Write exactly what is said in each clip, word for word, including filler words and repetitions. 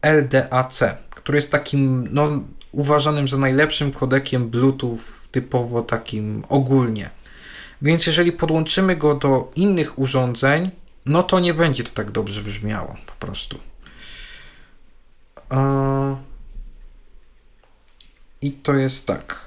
L D A C, który jest takim, no, uważanym za najlepszym kodekiem Bluetooth typowo takim ogólnie. Więc jeżeli podłączymy go do innych urządzeń, no to nie będzie to tak dobrze brzmiało po prostu. I to jest tak.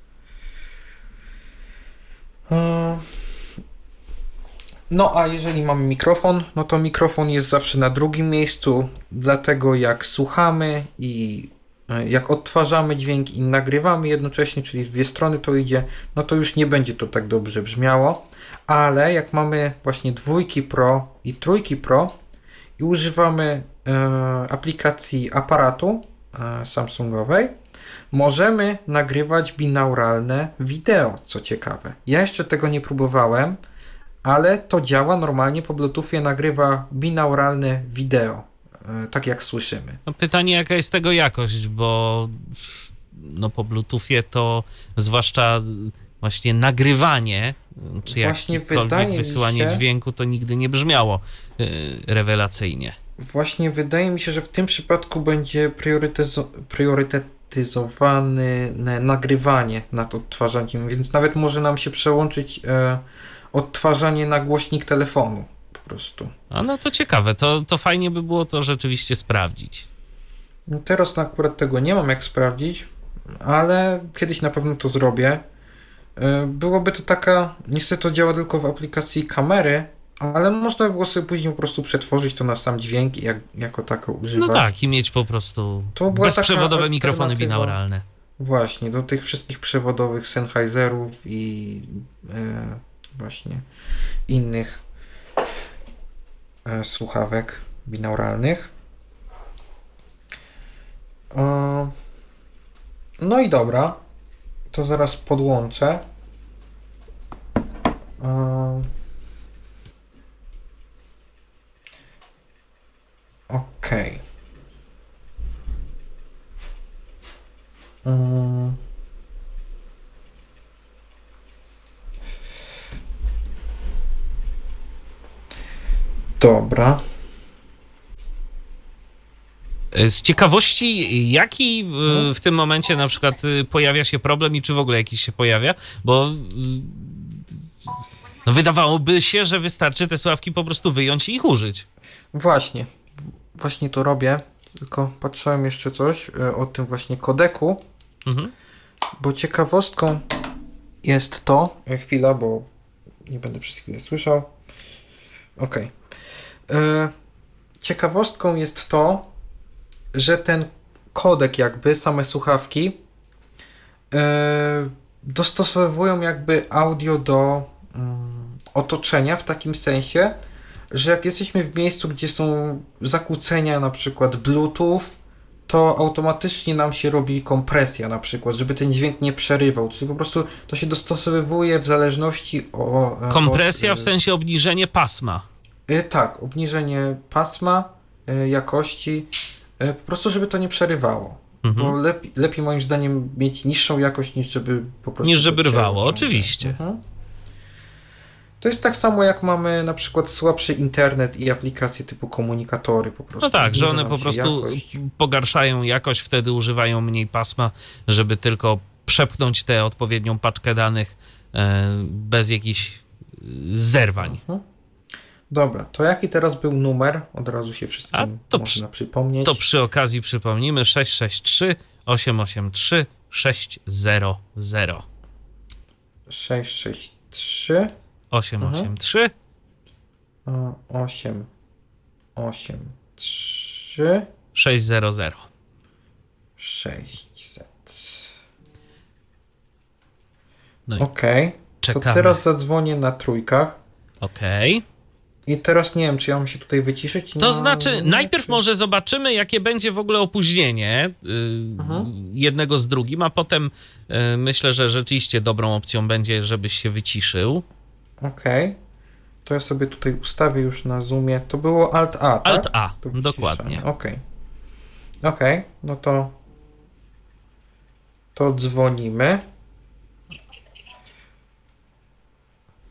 No a jeżeli mamy mikrofon, no to mikrofon jest zawsze na drugim miejscu, dlatego jak słuchamy i jak odtwarzamy dźwięk i nagrywamy jednocześnie, czyli w dwie strony to idzie, no to już nie będzie to tak dobrze brzmiało, ale jak mamy właśnie dwójki Pro i trójki Pro i używamy e, aplikacji aparatu e, Samsungowej, możemy nagrywać binauralne wideo, co ciekawe. Ja jeszcze tego nie próbowałem, ale to działa normalnie, po Bluetoothie nagrywa binauralne wideo, tak jak słyszymy. No pytanie, jaka jest tego jakość, bo no po Bluetoothie to zwłaszcza właśnie nagrywanie, czy jakiekolwiek wysyłanie się, dźwięku, to nigdy nie brzmiało yy, rewelacyjnie. Właśnie wydaje mi się, że w tym przypadku będzie priorytezo- priorytetyzowane nagrywanie nad odtwarzaniem, więc nawet może nam się przełączyć e, odtwarzanie na głośnik telefonu po prostu. A no to ciekawe, to, to fajnie by było to rzeczywiście sprawdzić. No teraz akurat tego nie mam jak sprawdzić, ale kiedyś na pewno to zrobię. Byłoby to taka, niestety to działa tylko w aplikacji kamery, ale można by było sobie później po prostu przetworzyć to na sam dźwięk i jak, jako tako używać. No tak, i mieć po prostu bezprzewodowe mikrofony binauralne. Właśnie, do tych wszystkich przewodowych Sennheiserów i e, właśnie innych e, słuchawek binauralnych. E, no i dobra, to zaraz podłączę. E, Okej. Okay. E, Dobra. Z ciekawości, jaki w tym momencie na przykład pojawia się problem i czy w ogóle jakiś się pojawia, bo no wydawałoby się, że wystarczy te słuchawki po prostu wyjąć i ich użyć. Właśnie. Właśnie to robię, tylko patrzyłem jeszcze coś o tym właśnie kodeku, mhm. Bo ciekawostką jest to, chwila, bo nie będę przez chwilę słyszał. Okej. Okay. Ciekawostką jest to, że ten kodek jakby, same słuchawki yy, dostosowują jakby audio do yy, otoczenia w takim sensie, że jak jesteśmy w miejscu, gdzie są zakłócenia, na przykład Bluetooth, to automatycznie nam się robi kompresja na przykład, żeby ten dźwięk nie przerywał, czyli po prostu to się dostosowuje w zależności o... Kompresja od, w sensie obniżenie pasma. Yy, tak, obniżenie pasma, yy, jakości, Po prostu, żeby to nie przerywało. Mhm. Bo lepiej, lepiej moim zdaniem mieć niższą jakość, niż żeby po prostu... Niż żeby rwało, oczywiście. Mhm. To jest tak samo, jak mamy na przykład słabszy internet i aplikacje typu komunikatory po prostu. No tak, że one po prostu jakość. pogarszają jakość, wtedy używają mniej pasma, żeby tylko przepchnąć tę odpowiednią paczkę danych e, bez jakichś zerwań. Mhm. Dobra, to jaki teraz był numer? Od razu się wszystkim A to można przy, przypomnieć. To przy okazji przypomnimy sześć sześć trzy, osiem osiem trzy, sześć zero zero. sześć sześć trzy osiem osiem trzy osiem osiem trzy sześć zero zero. sześćset. No Okej, okay. To teraz zadzwonię na trójkach. Okej. Okay. I teraz nie wiem, czy ja mam się tutaj wyciszyć. To na... znaczy, najpierw czy... może zobaczymy, jakie będzie w ogóle opóźnienie yy, mhm. jednego z drugim, a potem yy, myślę, że rzeczywiście dobrą opcją będzie, żebyś się wyciszył. Okej. Okay. To ja sobie tutaj ustawię już na Zoomie. To było Alt-A, tak? Alt-A, dokładnie. Okej. Okay. Okej, okay. No to to dzwonimy.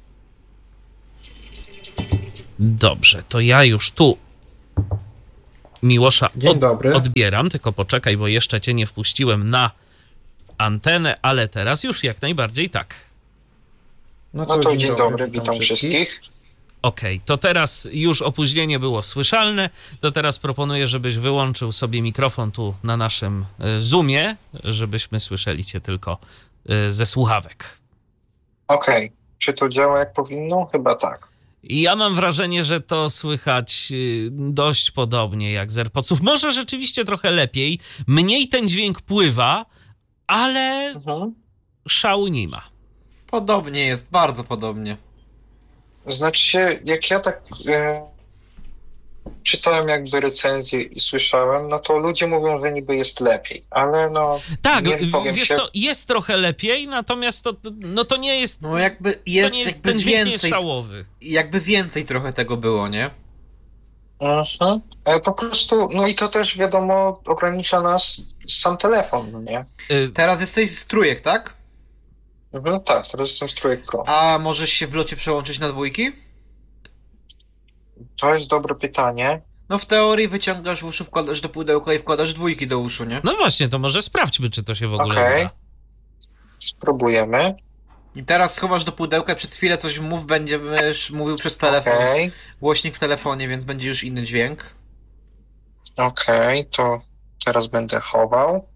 Dobrze, to ja już tu Miłosza, Dzień od, dobry. odbieram, tylko poczekaj, bo jeszcze cię nie wpuściłem na antenę, ale teraz już jak najbardziej tak. No to, no to dzień, dzień dobry, dobry, witam wszystkich. wszystkich. Okej, okay, to teraz już opóźnienie było słyszalne, to teraz proponuję, żebyś wyłączył sobie mikrofon tu na naszym Zoomie, żebyśmy słyszeli cię tylko ze słuchawek. Okej, okay. Czy to działa jak powinno? Chyba tak. Ja mam wrażenie, że to słychać dość podobnie jak z AirPodsów. Może rzeczywiście trochę lepiej, mniej ten dźwięk pływa, ale mhm. szału nie ma. Podobnie jest, bardzo podobnie. Znaczy się, jak ja tak e, czytałem jakby recenzję i słyszałem, no to ludzie mówią, że niby jest lepiej, ale no... Tak, nie powiem wiesz się... co, jest trochę lepiej, natomiast to, no to nie jest... No jakby jest, to nie jest jakby ten dźwięk więcej, nie jest szałowy. Jakby więcej trochę tego było, nie? Mhm. E, po prostu, no i to też wiadomo, ogranicza nas sam telefon, no nie? Y- Teraz jesteś z trójek, tak? Mhm, tak, teraz jestem z trójek Pro. A możesz się w locie przełączyć na dwójki? To jest dobre pytanie. No w teorii wyciągasz uszu, wkładasz do pudełka i wkładasz dwójki do uszu, nie? No właśnie, to może sprawdźmy, czy to się w ogóle Okej. uda. Spróbujemy. I teraz schowasz do pudełka, przez chwilę coś mów, będziesz mówił przez telefon. Okej. Głośnik w telefonie, więc będzie już inny dźwięk. Okej, to teraz będę chował.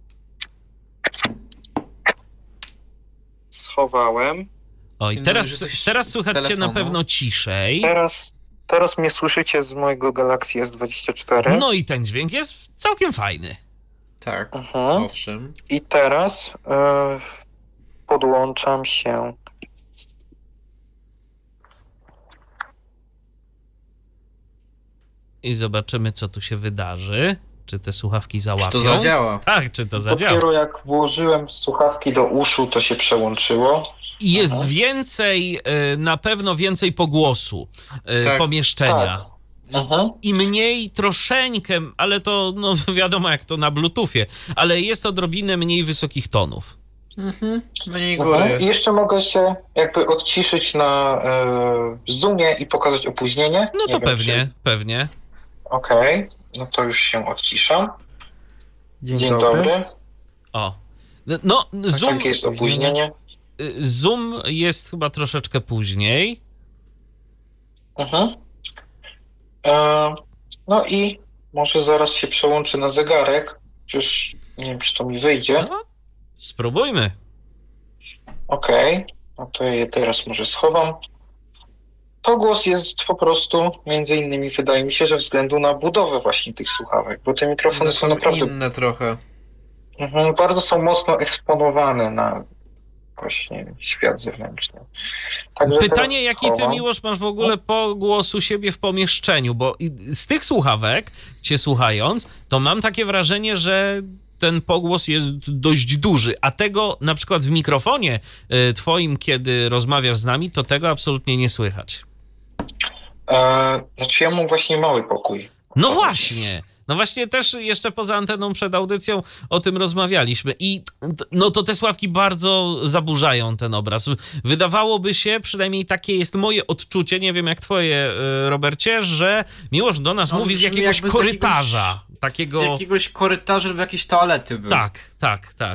Schowałem. Oj, Dzień teraz, dobry, że teraz z słychać cię na telefonu. pewno ciszej. Teraz, teraz mnie słyszycie z mojego Galaxy S dwadzieścia cztery. No i ten dźwięk jest całkiem fajny. Tak, Mhm. owszem. I teraz e, podłączam się. I zobaczymy, co tu się wydarzy. Czy te słuchawki załapią? Czy to zadziała? Tak, czy to zadziała. Dopiero jak włożyłem słuchawki do uszu, to się przełączyło. I jest Mhm. więcej, y, na pewno więcej pogłosu y, Tak, pomieszczenia. Tak. Mhm. I mniej troszeczkę, ale to no wiadomo jak to na Bluetoothie, ale jest odrobinę mniej wysokich tonów. Mhm, mniej góry Mhm. jest. I jeszcze mogę się jakby odciszyć na e, Zoomie i pokazać opóźnienie. No Nie to wiem, pewnie, czy... pewnie. Okej, okay. No to już się odciszam. Dzień, Dzień dobry. dobry. O. No, Zoom, Jakie jest opóźnienie? Zoom jest chyba troszeczkę później. Mhm. E, no i może zaraz się przełączę na zegarek. Już nie wiem, czy to mi wyjdzie. No, spróbujmy. Okej, okay. No to ja je teraz może schowam. Pogłos jest po prostu, między innymi wydaje mi się, że względu na budowę właśnie tych słuchawek, bo te mikrofony One są są naprawdę... inne trochę. Mhm, bardzo są mocno eksponowane na właśnie świat zewnętrzny. Także Pytanie, jaki ty, schowam. Miłosz, masz w ogóle pogłos u siebie w pomieszczeniu, bo z tych słuchawek, cię słuchając, to mam takie wrażenie, że ten pogłos jest dość duży, a tego na przykład w mikrofonie y, twoim, kiedy rozmawiasz z nami, to tego absolutnie nie słychać. E, znaczy ja mam właśnie mały pokój. No właśnie, no właśnie też jeszcze poza anteną przed audycją o tym rozmawialiśmy i no to te słuchawki bardzo zaburzają ten obraz. Wydawałoby się, przynajmniej takie jest moje odczucie, nie wiem jak twoje, Robercie, że Miłosz do nas No, mówi z jakiegoś jakby z korytarza. jakiegoś, takiego... Z jakiegoś korytarza lub jakiejś toalety był. Tak, tak, tak.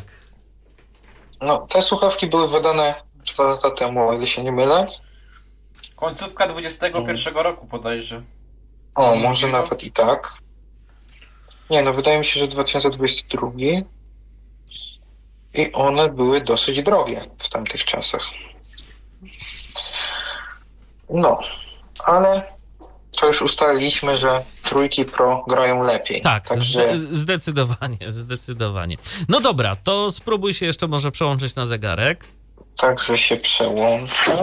No, te słuchawki były wydane dwa lata temu, o ile się nie mylę. Końcówka dwudziestego pierwszego roku bodajże. O, Nie może wiem. nawet i tak. Nie, no wydaje mi się, że dwa tysiące dwudziesty drugi. I one były dosyć drogie w tamtych czasach. No, ale to już ustaliliśmy, że trójki Pro grają lepiej. Tak, Także... zde- zdecydowanie, zdecydowanie. No dobra, to spróbuj się jeszcze może przełączyć na zegarek. Także się przełączę.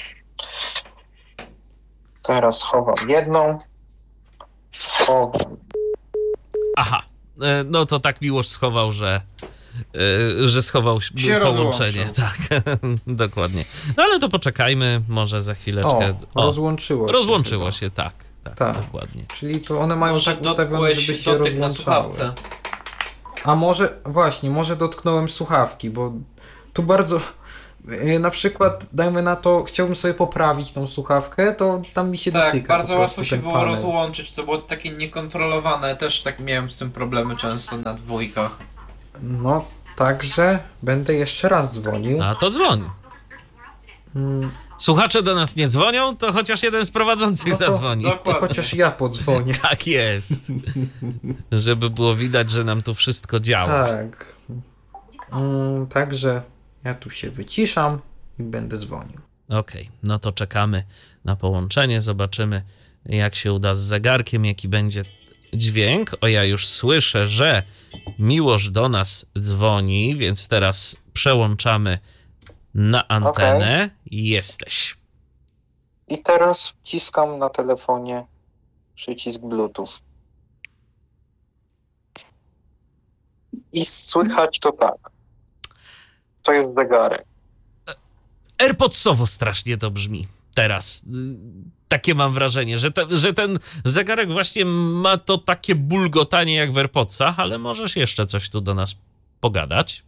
Teraz chowam jedną. Chowam. Aha, e, no to tak Miłosz schował, że, e, że schował Się połączenie. rozłączył. Tak, dokładnie. No ale to poczekajmy, może za chwileczkę. O, rozłączyło się. Rozłączyło chyba. się, tak, tak, Tak. dokładnie. Czyli to one mają Może tak ustawione, dotknąłeś żeby się dotyk na rozłączały. słuchawce. A może, właśnie, może dotknąłem słuchawki, bo tu bardzo, Na przykład, dajmy na to, chciałbym sobie poprawić tą słuchawkę, to tam mi się tak, dotyka. Tak, bardzo łatwo się ten było panel. rozłączyć, to było takie niekontrolowane, też tak miałem z tym problemy często na dwójkach. No, także będę jeszcze raz dzwonił. A to dzwoń. Hmm. Słuchacze do nas nie dzwonią, to chociaż jeden z prowadzących No to, zadzwoni. to chociaż ja podzwonię. Tak jest. Żeby było widać, że nam tu wszystko działa. Tak. Hmm, także ja tu się wyciszam i będę dzwonił. Okej, okay, no to czekamy na połączenie, zobaczymy jak się uda z zegarkiem, jaki będzie dźwięk. O, ja już słyszę, że Miłosz do nas dzwoni, więc teraz przełączamy na antenę. Okay. Jesteś. I teraz wciskam na telefonie przycisk Bluetooth. I słychać to tak. To jest zegarek. AirPodsowo strasznie to brzmi teraz. Takie mam wrażenie, że, te, że ten zegarek właśnie ma to takie bulgotanie jak w AirPodsach, ale możesz jeszcze coś tu do nas pogadać?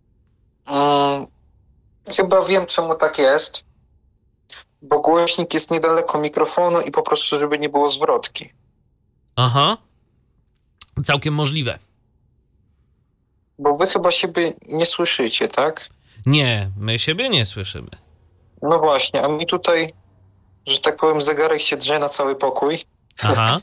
Hmm, chyba wiem, czemu tak jest. Bo głośnik jest niedaleko mikrofonu i po prostu, żeby nie było zwrotki. Aha. Całkiem możliwe. Bo wy chyba siebie nie słyszycie, tak? Nie, my siebie nie słyszymy. No właśnie, a mi tutaj, że tak powiem, zegarek się drze na cały pokój. Aha.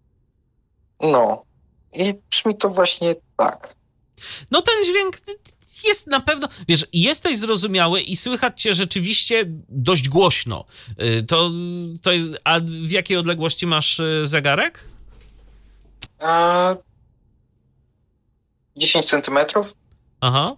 No. I brzmi to właśnie tak. No ten dźwięk jest na pewno, wiesz, jesteś zrozumiały i słychać cię rzeczywiście dość głośno. To, to jest, a w jakiej odległości masz zegarek? A... dziesięć centymetrów? Aha.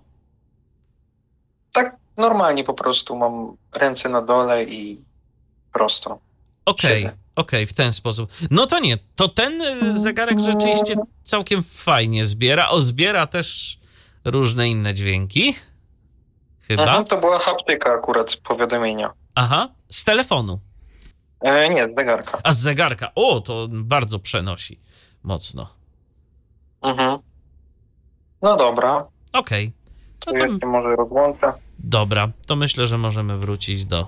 Tak normalnie po prostu mam ręce na dole i prosto. Okej, okay, okej, okay, w ten sposób. No to nie, to ten zegarek rzeczywiście całkiem fajnie zbiera. O, zbiera też różne inne dźwięki. Chyba. Mhm, to była haptyka akurat powiadomienia. Aha, z telefonu. E, nie, z zegarka. A z zegarka. O, to bardzo przenosi mocno. Mhm. No dobra. Okej. Okay. No to ja się może rozłączę. Dobra, to myślę, że możemy wrócić do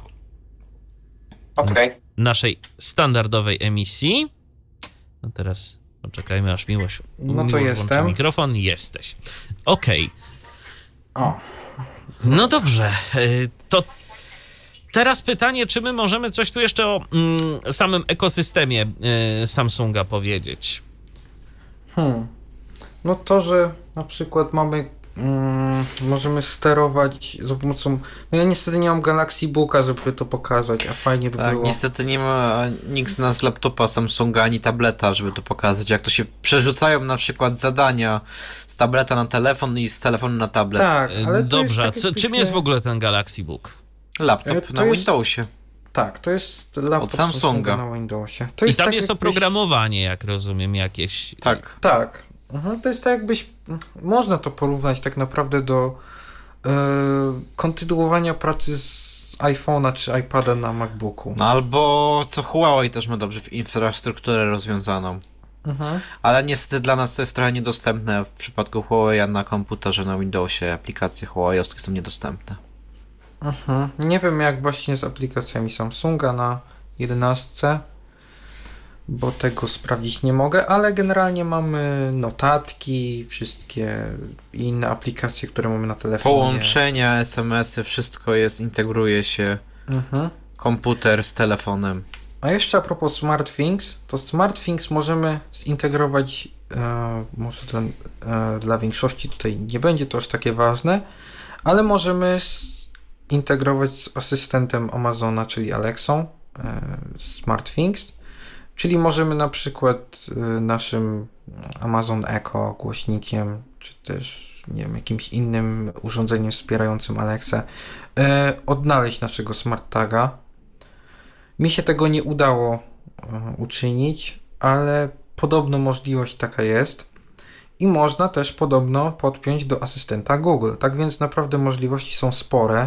okay. naszej standardowej emisji. No teraz poczekajmy, aż Miłosz, no to Miłosz jestem. włączy mikrofon. Jesteś. Okej. Okay. O. No dobrze. To teraz pytanie, czy my możemy coś tu jeszcze o mm, samym ekosystemie y, Samsunga powiedzieć? Hmm. No to, że na przykład mamy Mm, możemy sterować za pomocą... No ja niestety nie mam Galaxy Booka, żeby to pokazać, a fajnie by tak, było. Niestety nie ma nikt z nas laptopa Samsunga ani tableta, żeby to pokazać. Jak to się przerzucają na przykład zadania z tableta na telefon i z telefonu na tablet. Tak, ale dobrze, tak, co, czym jest w ogóle ten Galaxy Book? Laptop to na jest... Windowsie. Tak, to jest laptop od Samsunga. Samsunga na Windowsie. To jest I tam tak jest jakbyś... oprogramowanie, jak rozumiem, jakieś... Tak. Tak. Mhm, to jest tak jakbyś... Można to porównać tak naprawdę do e, kontynuowania pracy z iPhone'a czy iPada na MacBooku. No albo co Huawei też ma dobrze w infrastrukturę rozwiązaną. Mhm. Ale niestety dla nas to jest trochę niedostępne. W przypadku Huawei na komputerze na Windowsie aplikacje Huawei'owskie są niedostępne. Mhm. Nie wiem jak właśnie z aplikacjami Samsunga na jedenastce, bo tego sprawdzić nie mogę, ale generalnie mamy notatki, wszystkie inne aplikacje, które mamy na telefonie. Połączenia, es em esy, wszystko jest, integruje się. Mhm. Komputer z telefonem. A jeszcze a propos SmartThings, to SmartThings możemy zintegrować, e, może ten, e, dla większości tutaj nie będzie to aż takie ważne, ale możemy zintegrować z asystentem Amazona, czyli Alexą, e, SmartThings. Czyli możemy na przykład y, naszym Amazon Echo głośnikiem, czy też nie wiem, jakimś innym urządzeniem wspierającym Alexę y, odnaleźć naszego smart taga. Mi się tego nie udało y, uczynić, ale podobno możliwość taka jest i można też podobno podpiąć do asystenta Google. Tak więc naprawdę możliwości są spore.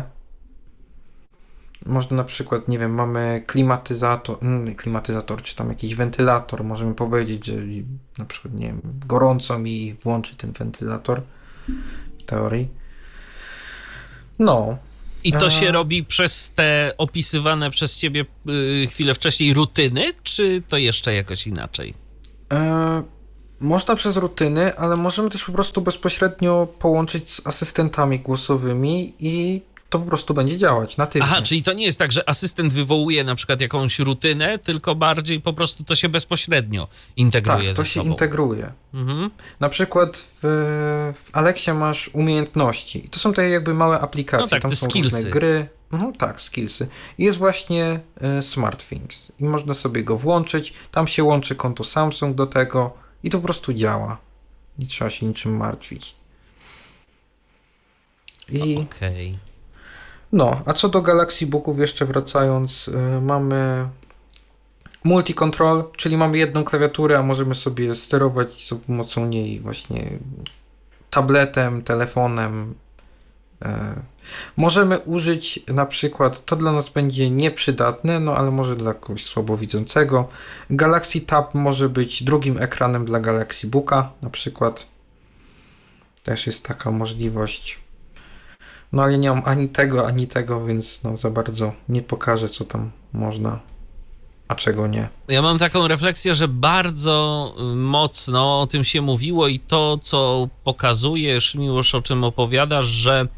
Można na przykład, nie wiem, mamy klimatyzator, klimatyzator, czy tam jakiś wentylator, możemy powiedzieć, że na przykład, nie wiem, gorąco mi włączy ten wentylator w teorii. No. I to się robi przez te opisywane przez ciebie y, chwilę wcześniej rutyny, czy to jeszcze jakoś inaczej? E, można przez rutyny, ale możemy też po prostu bezpośrednio połączyć z asystentami głosowymi i to po prostu będzie działać natywnie. Aha, czyli to nie jest tak, że asystent wywołuje na przykład jakąś rutynę, tylko bardziej po prostu to się bezpośrednio integruje tak, ze to się sobą. integruje. Mhm. Na przykład w, w Alexie masz umiejętności. I to są takie jakby małe aplikacje. No tak, tam te są skillsy. różne gry. Mhm, tak, skillsy. I jest właśnie y, SmartThings. I można sobie go włączyć. Tam się łączy konto Samsung do tego i to po prostu działa. Nie trzeba się niczym martwić. I... Okej. Okay. No, a co do Galaxy Booków jeszcze wracając, y, mamy multi-control, czyli mamy jedną klawiaturę, a możemy sobie sterować za pomocą niej właśnie tabletem, telefonem. Y, możemy użyć na przykład, to dla nas będzie nieprzydatne, no ale może dla kogoś słabowidzącego. Galaxy Tab może być drugim ekranem dla Galaxy Booka, na przykład. Też jest taka możliwość. No ale nie mam ani tego, ani tego, więc no za bardzo nie pokażę, co tam można, a czego nie. Ja mam taką refleksję, że bardzo mocno o tym się mówiło i to, co pokazujesz, Miłosz, o czym opowiadasz, że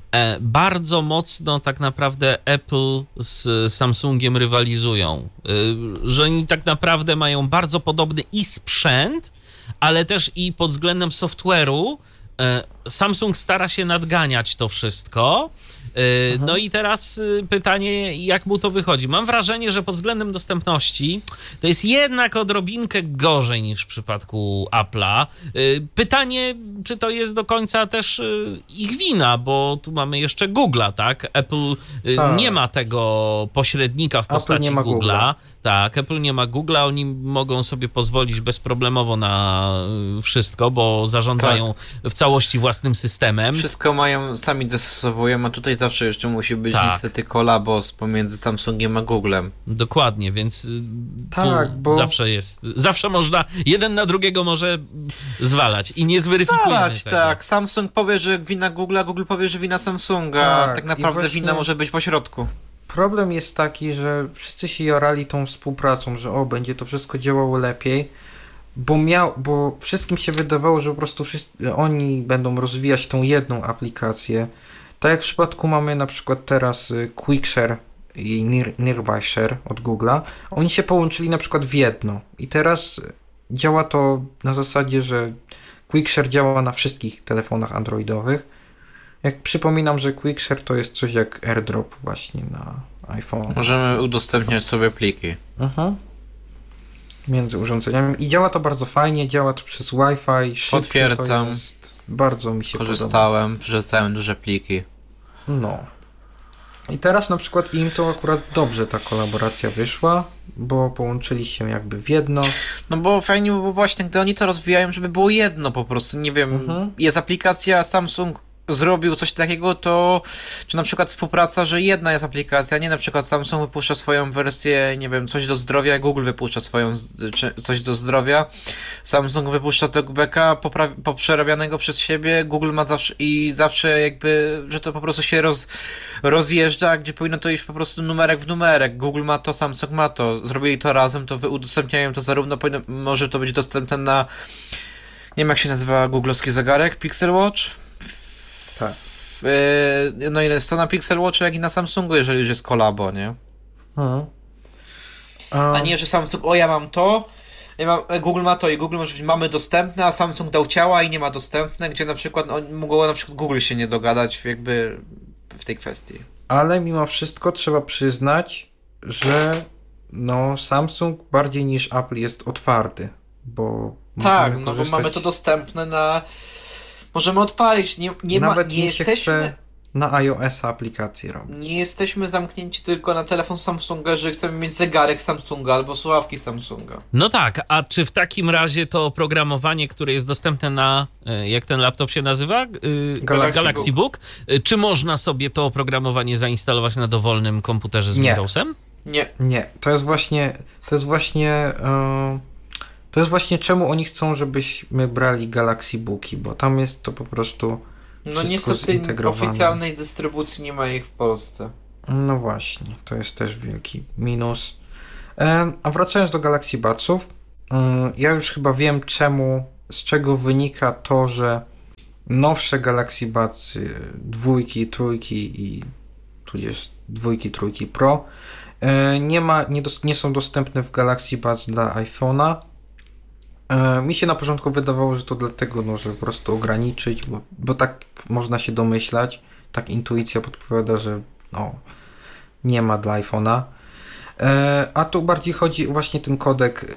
bardzo mocno tak naprawdę Apple z Samsungiem rywalizują. Że oni tak naprawdę mają bardzo podobny i sprzęt, ale też i pod względem software'u Samsung stara się nadganiać to wszystko. No mhm. I teraz pytanie, jak mu to wychodzi? Mam wrażenie, że pod względem dostępności to jest jednak odrobinkę gorzej niż w przypadku Apple'a. Pytanie, czy to jest do końca też ich wina, bo tu mamy jeszcze Google'a, tak? Apple tak. nie ma tego pośrednika w postaci Google'a. Google'a. Tak, Apple nie ma Google'a, oni mogą sobie pozwolić bezproblemowo na wszystko, bo zarządzają tak. w całości własnym systemem. Wszystko mają, sami dostosowują, a tutaj zawsze jeszcze musi być tak. niestety kolabo pomiędzy Samsungiem a Googlem. Dokładnie, więc tak, tu bo... zawsze jest, zawsze można, jeden na drugiego może zwalać i nie zweryfikujemy zwalać, tego. tak, Samsung powie, że wina Google'a, Google powie, że wina Samsunga, tak, tak naprawdę właśnie... wina może być pośrodku. Problem jest taki, że wszyscy się jarali tą współpracą, że o, będzie to wszystko działało lepiej, bo miał, bo wszystkim się wydawało, że po prostu wszyscy, oni będą rozwijać tą jedną aplikację. Tak jak w przypadku mamy na przykład teraz QuickShare i Near, Nearby Share od Google'a, oni się połączyli na przykład w jedno i teraz działa to na zasadzie, że QuickShare działa na wszystkich telefonach androidowych. Jak przypominam, że QuickShare to jest coś jak AirDrop właśnie na iPhone. Możemy udostępniać sobie pliki. Mhm. Między urządzeniami. I działa to bardzo fajnie, działa to przez Wi-Fi. Potwierdzam. To jest, bardzo mi się Korzystałem, podoba. przerzucałem duże pliki. No. I teraz na przykład im to akurat dobrze ta kolaboracja wyszła, bo połączyli się jakby w jedno. No bo fajnie było właśnie, gdy oni to rozwijają, żeby było jedno po prostu. Nie wiem, mhm. jest aplikacja Samsung zrobił coś takiego, to czy na przykład współpraca, że jedna jest aplikacja, nie na przykład Samsung wypuszcza swoją wersję, nie wiem, coś do zdrowia, Google wypuszcza swoją coś do zdrowia, Samsung wypuszcza talkbacka poprzerabianego przez siebie, Google ma zawsze i zawsze jakby, że to po prostu się roz, rozjeżdża, gdzie powinno to iść po prostu numerek w numerek, Google ma to, Samsung ma to, zrobili to razem, to udostępniają to zarówno, powinno, może to być dostępne na, nie wiem jak się nazywa googlowski zegarek, Pixel Watch? Tak. No ile jest to na Pixel Watch, jak i na Samsungu, jeżeli już jest kolabo, nie? Mhm. A nie, że Samsung, o ja mam to, ja mam, Google ma to i Google może mamy dostępne, a Samsung dał ciała i nie ma dostępne, gdzie na przykład no, mogło na przykład Google się nie dogadać jakby w tej kwestii. Ale mimo wszystko trzeba przyznać, że no Samsung bardziej niż Apple jest otwarty, bo tak, no korzystać... bo mamy to dostępne na możemy odpalić, nie, nie Nawet ma, nie, nie jesteśmy chce na iOS aplikację robić. Nie jesteśmy zamknięci tylko na telefon Samsunga, że chcemy mieć zegarek Samsunga albo słuchawki Samsunga. No tak, a czy w takim razie to oprogramowanie, które jest dostępne na, jak ten laptop się nazywa? Galaxy, Galaxy Book. Book. Czy można sobie to oprogramowanie zainstalować na dowolnym komputerze z nie. Windowsem? Nie. Nie, to jest właśnie to jest właśnie yy... To jest właśnie czemu oni chcą, żebyśmy brali Galaxy Booki, bo tam jest to po prostu No niestety oficjalnej dystrybucji nie ma ich w Polsce. No właśnie, to jest też wielki minus. A wracając do Galaxy Budsów, ja już chyba wiem czemu, z czego wynika to, że nowsze Galaxy Buds dwójki, trójki i tudzież dwójki, trójki Pro nie, ma, nie, dos, nie są dostępne w Galaxy Buds dla iPhone'a. Mi się na początku wydawało, że to dlatego, no, że po prostu ograniczyć, bo, bo tak można się domyślać, tak intuicja podpowiada, że no, nie ma dla iPhone'a. A tu bardziej chodzi właśnie ten kodek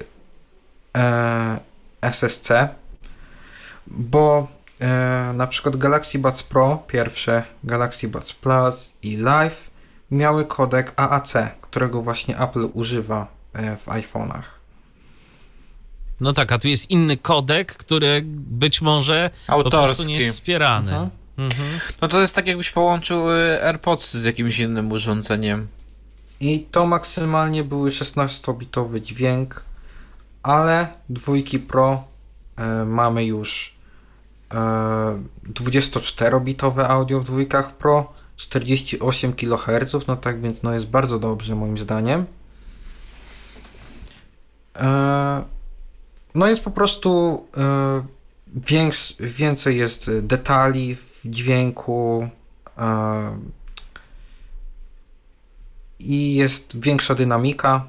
S S C, bo na przykład Galaxy Buds Pro, pierwsze, Galaxy Buds Plus i Live miały kodek A A C, którego właśnie Apple używa w iPhone'ach. No tak, a tu jest inny kodek, który być może autorski, po prostu nie jest wspierany. Mhm. Mhm. No to jest tak, jakbyś połączył AirPods z jakimś innym urządzeniem. I to maksymalnie były szesnastobitowy dźwięk, ale dwójki Pro e, mamy już e, dwudziestoczterobitowe audio w dwójkach Pro, czterdzieści osiem kiloherców, no tak więc no jest bardzo dobrze moim zdaniem. E, no jest po prostu e, większ, więcej jest detali w dźwięku e, i jest większa dynamika.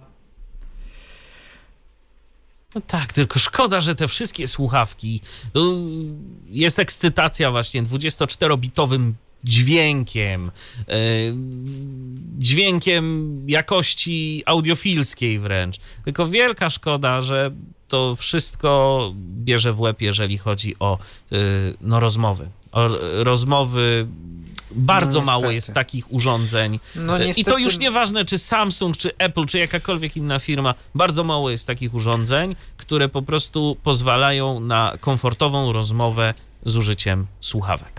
No tak, tylko szkoda, że te wszystkie słuchawki, to jest ekscytacja właśnie dwudziestoczterobitowym dźwiękiem, yy, dźwiękiem jakości audiofilskiej wręcz. Tylko wielka szkoda, że to wszystko bierze w łeb, jeżeli chodzi o yy, no, rozmowy. O rozmowy bardzo no, mało jest takich urządzeń. No, niestety... I to już nieważne, czy Samsung, czy Apple, czy jakakolwiek inna firma, bardzo mało jest takich urządzeń, które po prostu pozwalają na komfortową rozmowę z użyciem słuchawek.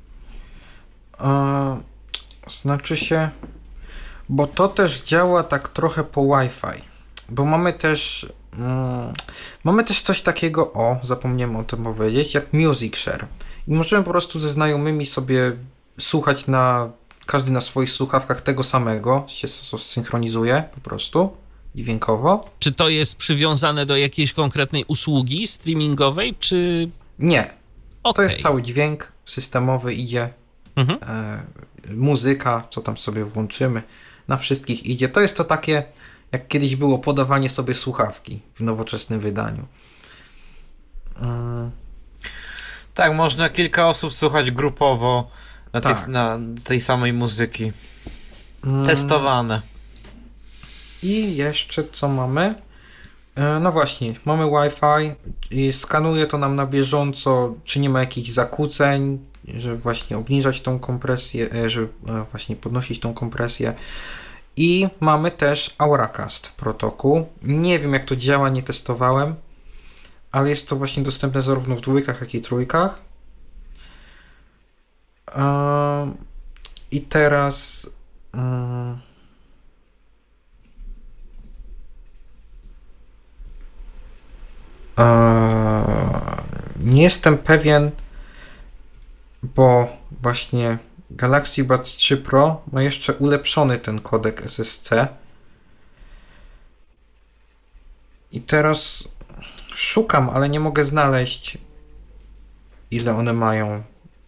E, znaczy się, bo to też działa tak trochę po Wi-Fi, bo mamy też mm, mamy też coś takiego, o, zapomniałem o tym powiedzieć, jak Music Share. I możemy po prostu ze znajomymi sobie słuchać na każdy na swoich słuchawkach tego samego, się synchronizuje po prostu dźwiękowo. Czy to jest przywiązane do jakiejś konkretnej usługi streamingowej, czy... Nie. Okay. To jest cały dźwięk systemowy, idzie mhm. e, muzyka, co tam sobie włączymy, na wszystkich idzie. To jest to takie, jak kiedyś było podawanie sobie słuchawki w nowoczesnym wydaniu. Hmm. Tak, można kilka osób słuchać grupowo na, tak. tych, na tej samej muzyki. Hmm. Testowane. I jeszcze co mamy? No właśnie, mamy Wi-Fi i skanuje to nam na bieżąco, czy nie ma jakichś zakłóceń, żeby właśnie obniżać tą kompresję, żeby właśnie podnosić tą kompresję. I mamy też Auracast protokół. Nie wiem jak to działa, nie testowałem, ale jest to właśnie dostępne zarówno w dwójkach, jak i trójkach. I teraz... Nie jestem pewien, bo właśnie Galaxy Buds trzy Pro ma jeszcze ulepszony ten kodek S S C. I teraz szukam, ale nie mogę znaleźć, ile one mają.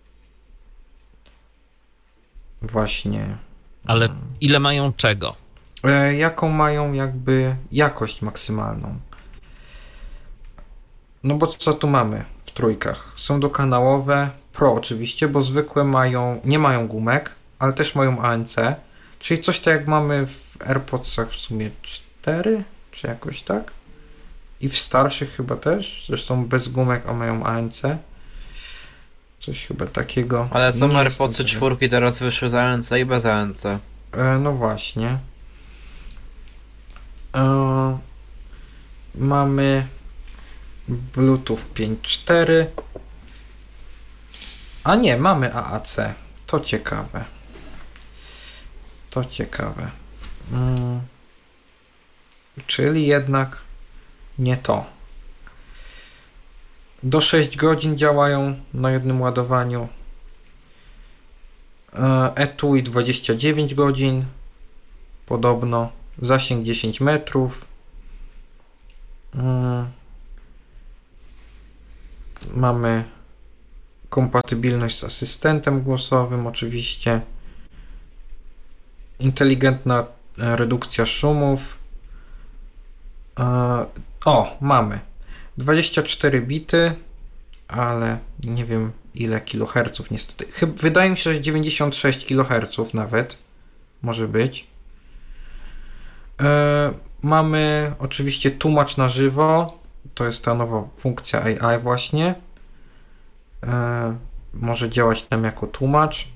Właśnie. Ale ile mają czego? Jaką mają jakby jakość maksymalną. No bo co tu mamy w trójkach? Są dokanałowe, Pro oczywiście, bo zwykłe mają, nie mają gumek, ale też mają A N C, czyli coś tak jak mamy w AirPodsach w sumie cztery, czy jakoś tak? I w starszych chyba też, zresztą bez gumek, a mają A N C. Coś chyba takiego. Ale są AirPodsy czwórki teraz wyszły z A N C i bez A N C. E, no właśnie. E, mamy Bluetooth pięć cztery. A nie, mamy A A C. To ciekawe. To ciekawe. Hmm. Czyli jednak nie to. Do sześć godzin działają na jednym ładowaniu. etui dwadzieścia dziewięć godzin, podobno, zasięg dziesięć metrów. Mamy kompatybilność z asystentem głosowym oczywiście. Inteligentna redukcja szumów. O, mamy dwadzieścia cztery bity, ale nie wiem ile kiloherców niestety. Chyba, wydaje mi się, że dziewięćdziesiąt sześć kiloherców nawet może być. E, mamy oczywiście tłumacz na żywo. To jest ta nowa funkcja A I właśnie. E, może działać nam jako tłumacz.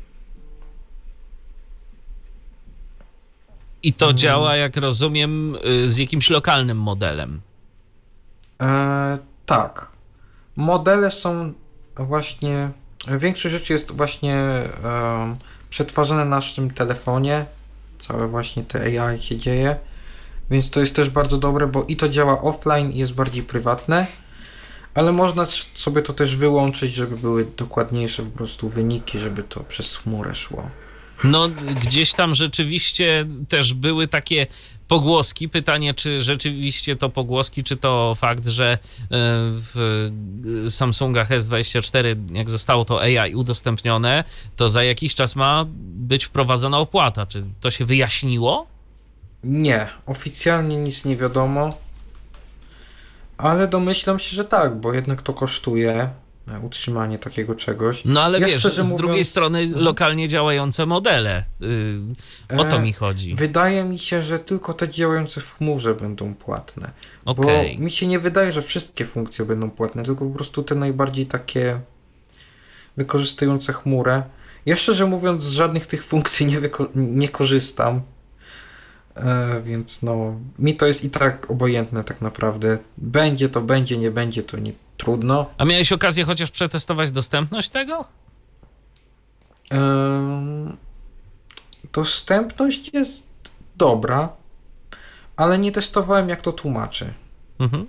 I to hmm. działa, jak rozumiem, z jakimś lokalnym modelem. E, tak. Modele są właśnie, większość rzeczy jest właśnie e, przetwarzane na naszym telefonie, całe właśnie te A I się dzieje, więc to jest też bardzo dobre, bo i to działa offline i jest bardziej prywatne, ale można sobie to też wyłączyć, żeby były dokładniejsze po prostu wyniki, żeby to przez chmurę szło. No gdzieś tam rzeczywiście też były takie pogłoski. Pytanie, czy rzeczywiście to pogłoski, czy to fakt, że w Samsungach S dwadzieścia cztery, jak zostało to A I udostępnione, to za jakiś czas ma być wprowadzona opłata. Czy to się wyjaśniło? Nie, oficjalnie nic nie wiadomo, ale domyślam się, że tak, bo jednak to kosztuje utrzymanie takiego czegoś. No ale ja wiesz, z mówiąc... drugiej strony lokalnie działające modele. Yy, o to mi chodzi. Wydaje mi się, że tylko te działające w chmurze będą płatne. Okay. Bo mi się nie wydaje, że wszystkie funkcje będą płatne, tylko po prostu te najbardziej takie wykorzystujące chmurę. Ja szczerze mówiąc z żadnych tych funkcji nie, wyko- nie korzystam. E, więc no, mi to jest i tak obojętne tak naprawdę. Będzie to, będzie, nie będzie to nie trudno. A miałeś okazję chociaż przetestować dostępność tego? E, dostępność jest dobra, ale nie testowałem jak to tłumaczy. Mhm.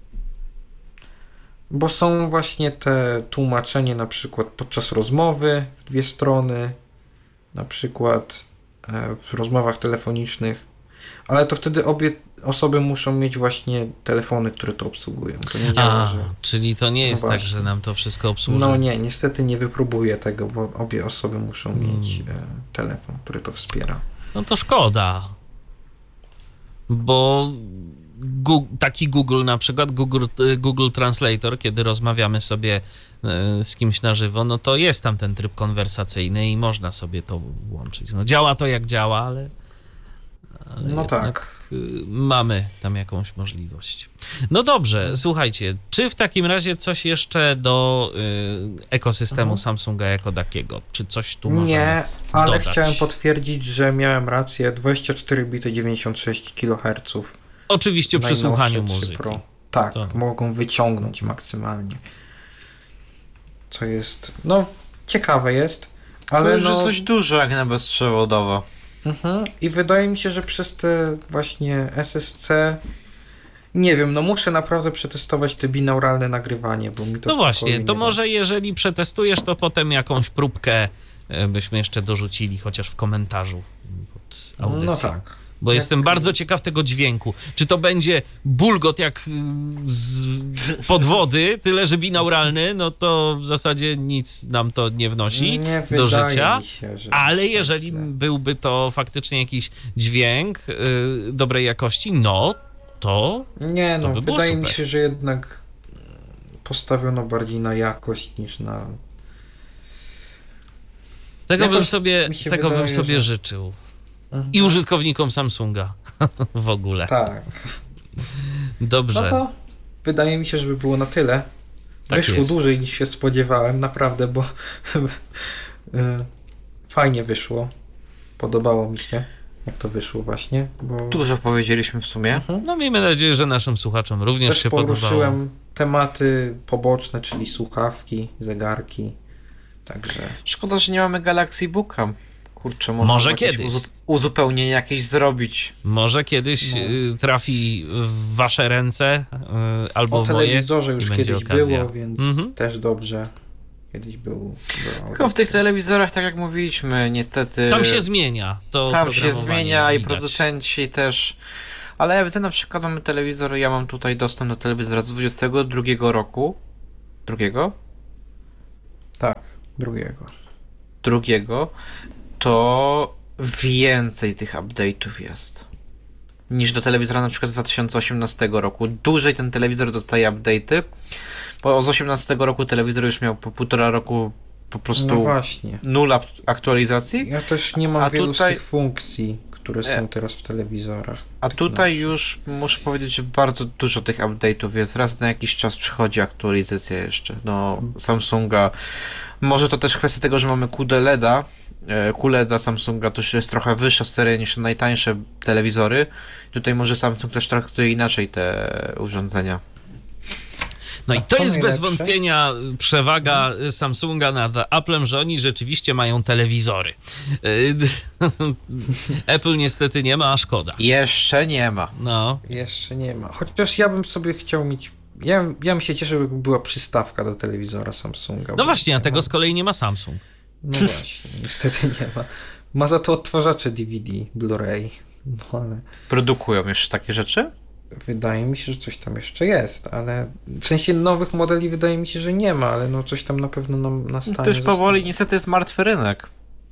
Bo są właśnie te tłumaczenie na przykład podczas rozmowy w dwie strony, na przykład e, w rozmowach telefonicznych. Ale to wtedy obie osoby muszą mieć właśnie telefony, które to obsługują. To nie działa, A, że... czyli to nie jest no tak, że nam to wszystko obsłuży. No nie, niestety nie wypróbuję tego, bo obie osoby muszą hmm. mieć e, telefon, który to wspiera. No to szkoda. Bo Google, taki Google na przykład, Google, Google Translator, kiedy rozmawiamy sobie e, z kimś na żywo, no to jest tam ten tryb konwersacyjny i można sobie to włączyć. No działa to jak działa, ale... Ale no tak. Mamy tam jakąś możliwość. No dobrze, słuchajcie, czy w takim razie coś jeszcze do y, ekosystemu mhm. Samsunga jako takiego? Czy coś tu możemy Nie, ale dodać? Chciałem potwierdzić, że miałem rację. dwadzieścia cztery bity, dziewięćdziesiąt sześć kiloherców. Oczywiście przy słuchaniu muzyki. Pro. Tak, to. mogą wyciągnąć maksymalnie. Co jest, no, ciekawe jest. Ale to już no... jest coś dużo jak na bezprzewodowo. Mhm. I wydaje mi się, że przez te właśnie S S C nie wiem, no muszę naprawdę przetestować te binauralne nagrywanie, bo mi to No właśnie, to nie może da. Jeżeli przetestujesz, to potem jakąś próbkę byśmy jeszcze dorzucili, chociaż w komentarzu pod audycją. No tak. Bo jak... jestem bardzo ciekaw tego dźwięku. Czy to będzie bulgot jak z podwody, tyle że binauralny, no to w zasadzie nic nam to nie wnosi nie do życia. Mi się, że ale jeżeli źle. byłby to faktycznie jakiś dźwięk yy, dobrej jakości, no to Nie, no to by wydaje super. mi się, że jednak postawiono bardziej na jakość niż na... Tego Jakoś bym sobie, tego wydaje, bym sobie że... życzył. Mhm. I użytkownikom Samsunga w ogóle. Tak. Dobrze. No to wydaje mi się, że by było na tyle. Tak Wyszło jest. dłużej niż się spodziewałem, naprawdę, bo fajnie wyszło. Podobało mi się, jak to wyszło właśnie. Bo... Dużo powiedzieliśmy w sumie. Mhm. No miejmy nadzieję, że naszym słuchaczom również Też się podobało. poruszyłem tematy poboczne, czyli słuchawki, zegarki. Także... Szkoda, że nie mamy Galaxy Booka. Kurczę, można Może jakieś kiedyś. Uzu- uzupełnienie jakieś zrobić. Może kiedyś No. y, trafi w wasze ręce y, albo O w moje. telewizorze i już będzie kiedyś okazja. było, więc Mhm. też dobrze. Kiedyś był... Tylko w tych telewizorach, tak jak mówiliśmy, niestety... Tam się zmienia to Tam się zmienia i widać. producenci też... Ale ja widzę, na przykład mamy telewizor, ja mam tutaj dostęp do telewizora z dwudziestego drugiego roku. Drugiego? Tak, drugiego. Drugiego. To więcej tych update'ów jest niż do telewizora na przykład z dwa tysiące osiemnastego roku. Dłużej ten telewizor dostaje update'y, bo z osiemnastego roku telewizor już miał po półtora roku po prostu no właśnie. nul aktualizacji. Ja też nie mam a wielu tutaj... z tych funkcji, które są teraz w telewizorach. A tutaj już muszę powiedzieć, że bardzo dużo tych update'ów jest. Raz na jakiś czas przychodzi aktualizacja jeszcze. No, Samsunga. Może to też kwestia tego, że mamy Q D L E D-a. Q L E D-a Samsunga to jest trochę wyższa seria niż najtańsze telewizory. Tutaj może Samsung też traktuje inaczej te urządzenia. No A i to jest najlepsze? bez wątpienia przewaga Samsunga nad Applem, że oni rzeczywiście mają telewizory. Apple niestety nie ma, a szkoda. Jeszcze nie ma. No. Jeszcze nie ma. Chociaż ja bym sobie chciał mieć... Ja, ja bym się cieszył, jakby była przystawka do telewizora Samsunga. No właśnie, a tego ma... z kolei nie ma Samsung. No właśnie, niestety nie ma. Ma za to odtwarzacze D V D, Blu-ray. No ale... Produkują jeszcze takie rzeczy? Wydaje mi się, że coś tam jeszcze jest, ale w sensie nowych modeli wydaje mi się, że nie ma, ale no coś tam na pewno nam nastanie. To już powoli niestety jest martwy rynek.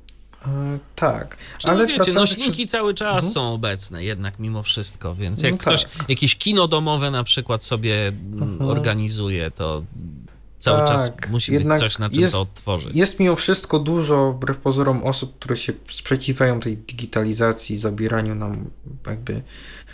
E, tak. Czy ale no wiecie, wracamy nośniki przy... cały czas mhm. są obecne jednak mimo wszystko, więc jak no ktoś tak. jakieś kino domowe na przykład sobie mhm. organizuje, to cały tak. czas musi Jednak być coś, na czym jest, to odtworzyć. Jest mimo wszystko dużo, wbrew pozorom, osób, które się sprzeciwiają tej digitalizacji, zabieraniu nam jakby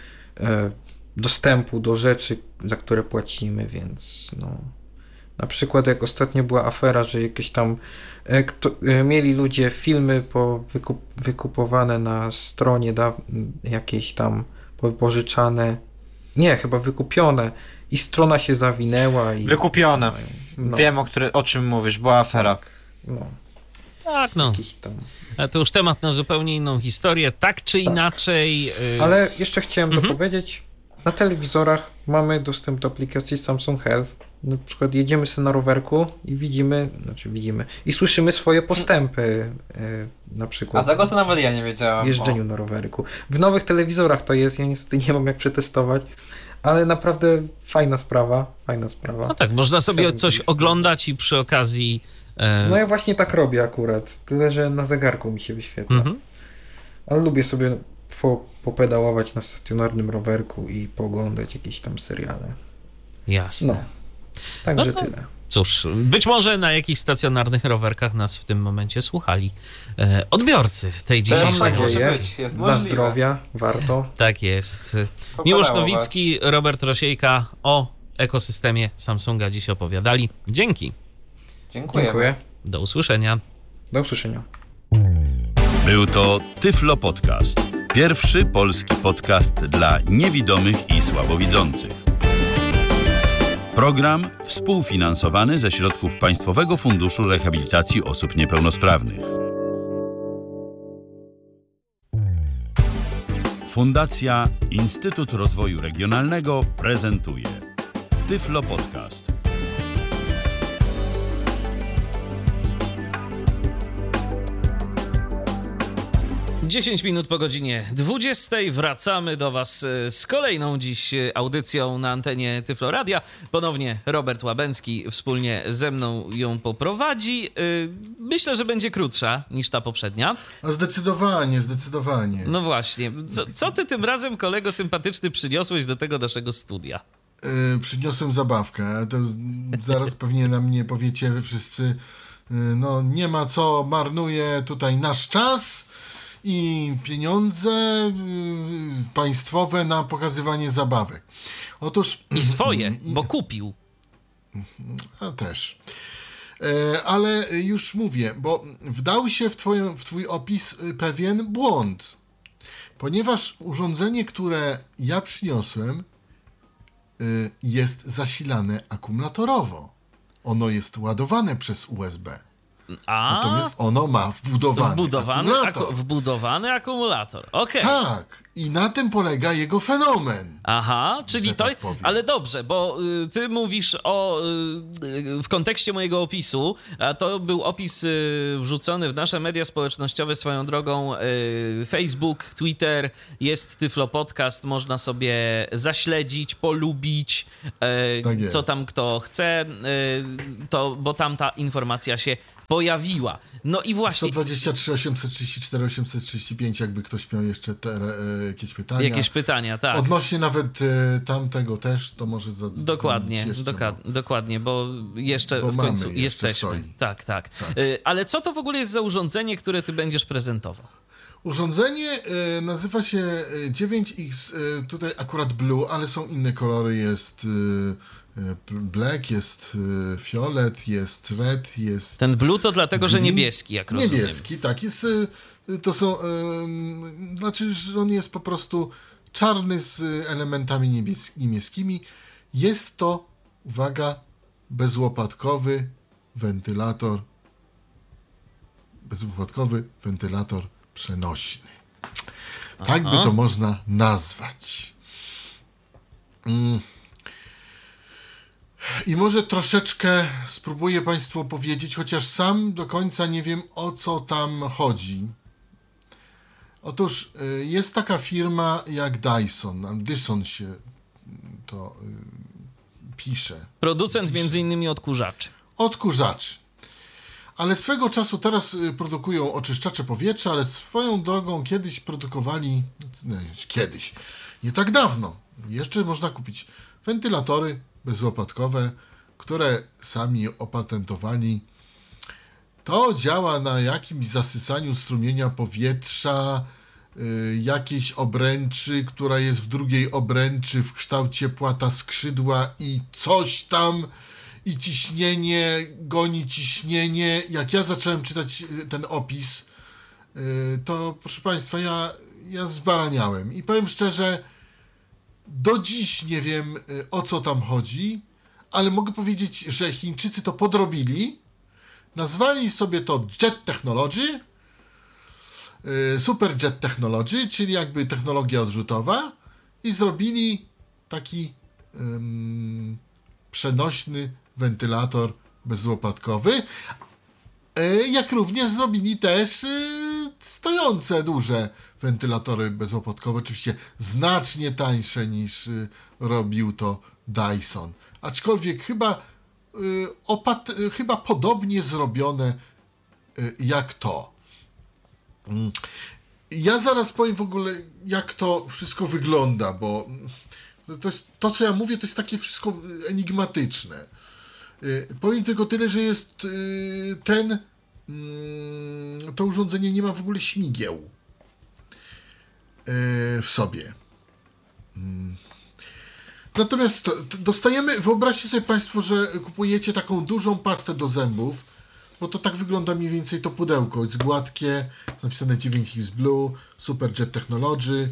e, dostępu do rzeczy, za które płacimy, więc no... Na przykład jak ostatnio była afera, że jakieś tam e, kto, e, mieli ludzie filmy po wykup, wykupowane na stronie da, jakieś tam pożyczane, nie, chyba wykupione i strona się zawinęła i... Wykupione. No. Wiem, o, który, o czym mówisz, była afera. No. Tak, no. Jakiś tam... Ale to już temat na zupełnie inną historię, tak czy tak. inaczej... Yy... Ale jeszcze chciałem mhm. dopowiedzieć, na telewizorach mamy dostęp do aplikacji Samsung Health. Na przykład jedziemy sobie na rowerku i widzimy, znaczy widzimy, i słyszymy swoje postępy, yy, na przykład. A tego to nawet ja nie wiedziałem. W jeżdżeniu o. na rowerku. W nowych telewizorach to jest, ja niestety nie mam jak przetestować, ale naprawdę fajna sprawa, fajna sprawa. No tak, można sobie coś oglądać i przy okazji... E... No ja właśnie tak robię akurat, tyle że na zegarku mi się wyświetla. Mhm. Ale lubię sobie po, popedałować na stacjonarnym rowerku i pooglądać jakieś tam seriale. Jasne. No. Także no to, tyle. Cóż, być może na jakichś stacjonarnych rowerkach nas w tym momencie słuchali e, odbiorcy tej dzisiejszej tak audycji. jest. Dla zdrowia warto. Tak jest. Miłosz Nowicki, Robert Rosiejka o ekosystemie Samsunga dziś opowiadali. Dzięki. Dziękuję. Dziękuję. Do usłyszenia. Do usłyszenia. Był to Tyflo Podcast. Pierwszy polski podcast dla niewidomych i słabowidzących. Program współfinansowany ze środków Państwowego Funduszu Rehabilitacji Osób Niepełnosprawnych. Fundacja Instytut Rozwoju Regionalnego prezentuje Tyflo Podcast. dziesięć minut po godzinie dwudziestej wracamy do Was z kolejną dziś audycją na antenie Tyflo Radia. Ponownie Robert Łabęcki wspólnie ze mną ją poprowadzi. Myślę, że będzie krótsza niż ta poprzednia. A zdecydowanie, zdecydowanie. No właśnie. Co, co ty tym razem, kolego sympatyczny, przyniosłeś do tego naszego studia? Yy, przyniosłem zabawkę. To zaraz pewnie na mnie powiecie wszyscy, yy, no nie ma co, marnuje tutaj nasz czas i pieniądze yy, państwowe na pokazywanie zabawek. Otóż... I swoje, yy, bo kupił. A też. Yy, ale już mówię, bo wdał się w, twoją, w twój opis pewien błąd. Ponieważ urządzenie, które ja przyniosłem, yy, jest zasilane akumulatorowo. Ono jest ładowane przez U S B. A? Natomiast ono ma wbudowany, wbudowany akumulator. Aku, wbudowany akumulator, okej. Okay. Tak, i na tym polega jego fenomen. Aha, czyli to... Tak ale dobrze, bo y, ty mówisz o... Y, w kontekście mojego opisu, a to był opis y, wrzucony w nasze media społecznościowe swoją drogą, y, Facebook, Twitter, jest Tyflo Podcast, można sobie zaśledzić, polubić, y, Tak jest. co tam kto chce, y, to, bo tam ta informacja się pojawiła. No i właśnie... sto dwadzieścia trzy, osiemset trzydzieści cztery, osiemset trzydzieści pięć, jakby ktoś miał jeszcze te, e, jakieś pytania. Jakieś pytania, tak. Odnośnie nawet e, tamtego też, to może za, Dokładnie, jeszcze, doka- bo... dokładnie, bo jeszcze Bo w końcu mamy, jeszcze jesteśmy. stoi. Tak, tak, Tak. Y, ale co to w ogóle jest za urządzenie, które ty będziesz prezentował? Urządzenie e, nazywa się e, dziewięć X, e, tutaj akurat blue, ale są inne kolory, jest e, e, black, jest e, fiolet, jest red, jest... Ten blue to dlatego, że green. niebieski, jak rozumiem. Niebieski, tak, jest, e, to są, e, znaczy, że on jest po prostu czarny z elementami niebies- niebieskimi. Jest to, uwaga, bezłopatkowy wentylator, bezłopatkowy wentylator przenośny. Tak Aha. by to można nazwać. Mm. I może troszeczkę spróbuję Państwu opowiedzieć, chociaż sam do końca nie wiem, o co tam chodzi. Otóż y, jest taka firma jak Dyson, Dyson się to y, pisze. Producent między innymi odkurzaczy. Odkurzaczy. Ale swego czasu teraz y, produkują oczyszczacze powietrza, ale swoją drogą kiedyś produkowali, no, kiedyś, nie tak dawno, jeszcze można kupić wentylatory bezłopatkowe, które sami opatentowali. To działa na jakimś zasysaniu strumienia powietrza, y, jakiejś obręczy, która jest w drugiej obręczy w kształcie płata skrzydła i coś tam, i ciśnienie goni ciśnienie. Jak ja zacząłem czytać ten opis, to proszę Państwa, ja, ja zbaraniałem. I powiem szczerze, do dziś nie wiem, o co tam chodzi, ale mogę powiedzieć, że Chińczycy to podrobili, nazwali sobie to Jet Technology, Super Jet Technology, czyli jakby technologia odrzutowa, i zrobili taki um, przenośny wentylator bezłopatkowy, jak również zrobili też stojące duże wentylatory bezłopatkowe, oczywiście znacznie tańsze niż robił to Dyson, aczkolwiek chyba opat- chyba podobnie zrobione jak to. Ja zaraz powiem w ogóle, jak to wszystko wygląda, bo to, jest, to co ja mówię, to jest takie wszystko enigmatyczne. Powiem tylko tyle, że jest ten, to urządzenie nie ma w ogóle śmigieł w sobie. Natomiast to, to dostajemy, wyobraźcie sobie Państwo, że kupujecie taką dużą pastę do zębów, bo to tak wygląda mniej więcej to pudełko. Jest gładkie, napisane dziewięć X Blue, Super Jet Technology,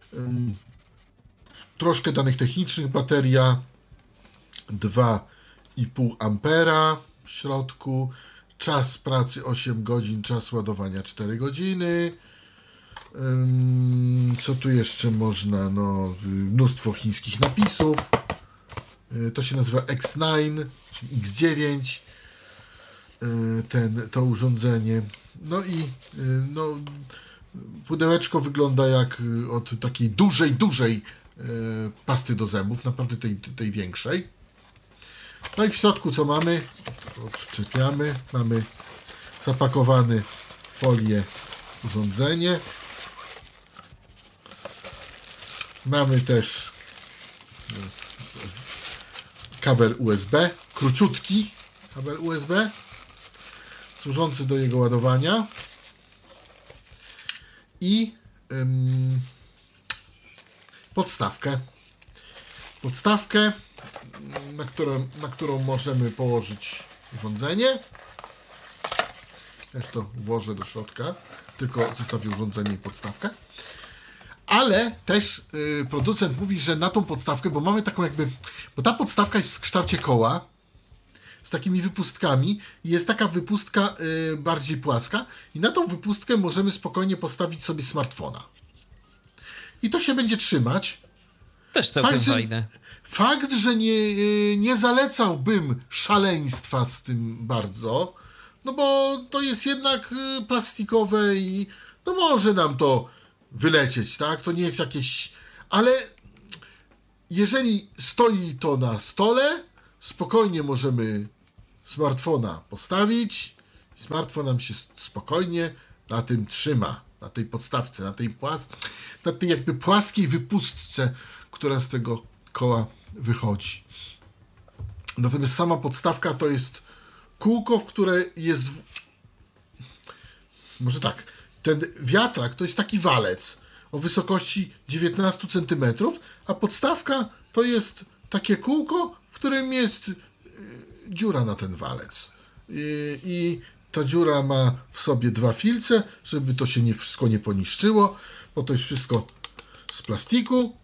troszkę danych technicznych, bateria dwa i pół ampera w środku, czas pracy osiem godzin, czas ładowania cztery godziny. Co tu jeszcze można? No, mnóstwo chińskich napisów. To się nazywa X dziewięć, czyli X dziewięć, ten, to urządzenie. No i no, pudełeczko wygląda jak od takiej dużej, dużej pasty do zębów, naprawdę tej, tej większej. No i w środku co mamy? Odczepiamy. Mamy zapakowany w folię urządzenie. Mamy też kabel U S B, króciutki kabel U S B, służący do jego ładowania. I ym, podstawkę. Podstawkę, na którą, na którą możemy położyć urządzenie. Też to włożę do środka, tylko zostawię urządzenie i podstawkę. Ale też y, producent mówi, że na tą podstawkę, bo mamy taką jakby, bo ta podstawka jest w kształcie koła, z takimi wypustkami. Jest taka wypustka y, bardziej płaska i na tą wypustkę możemy spokojnie postawić sobie smartfona. I to się będzie trzymać. Też całkiem fakt, że, fajne. Fakt, że nie, nie zalecałbym szaleństwa z tym bardzo, no bo to jest jednak plastikowe i no może nam to wylecieć, tak? To nie jest jakieś... Ale jeżeli stoi to na stole, spokojnie możemy smartfona postawić i smartfon nam się spokojnie na tym trzyma, na tej podstawce, na tej, płas... na tej jakby płaskiej wypustce, która z tego koła wychodzi. Natomiast sama podstawka to jest kółko, w które jest... W... Może tak, ten wiatrak to jest taki walec o wysokości dziewiętnaście centymetrów, a podstawka to jest takie kółko, w którym jest yy, dziura na ten walec. Yy, I ta dziura ma w sobie dwa filce, żeby to się nie wszystko nie poniszczyło, bo to jest wszystko z plastiku.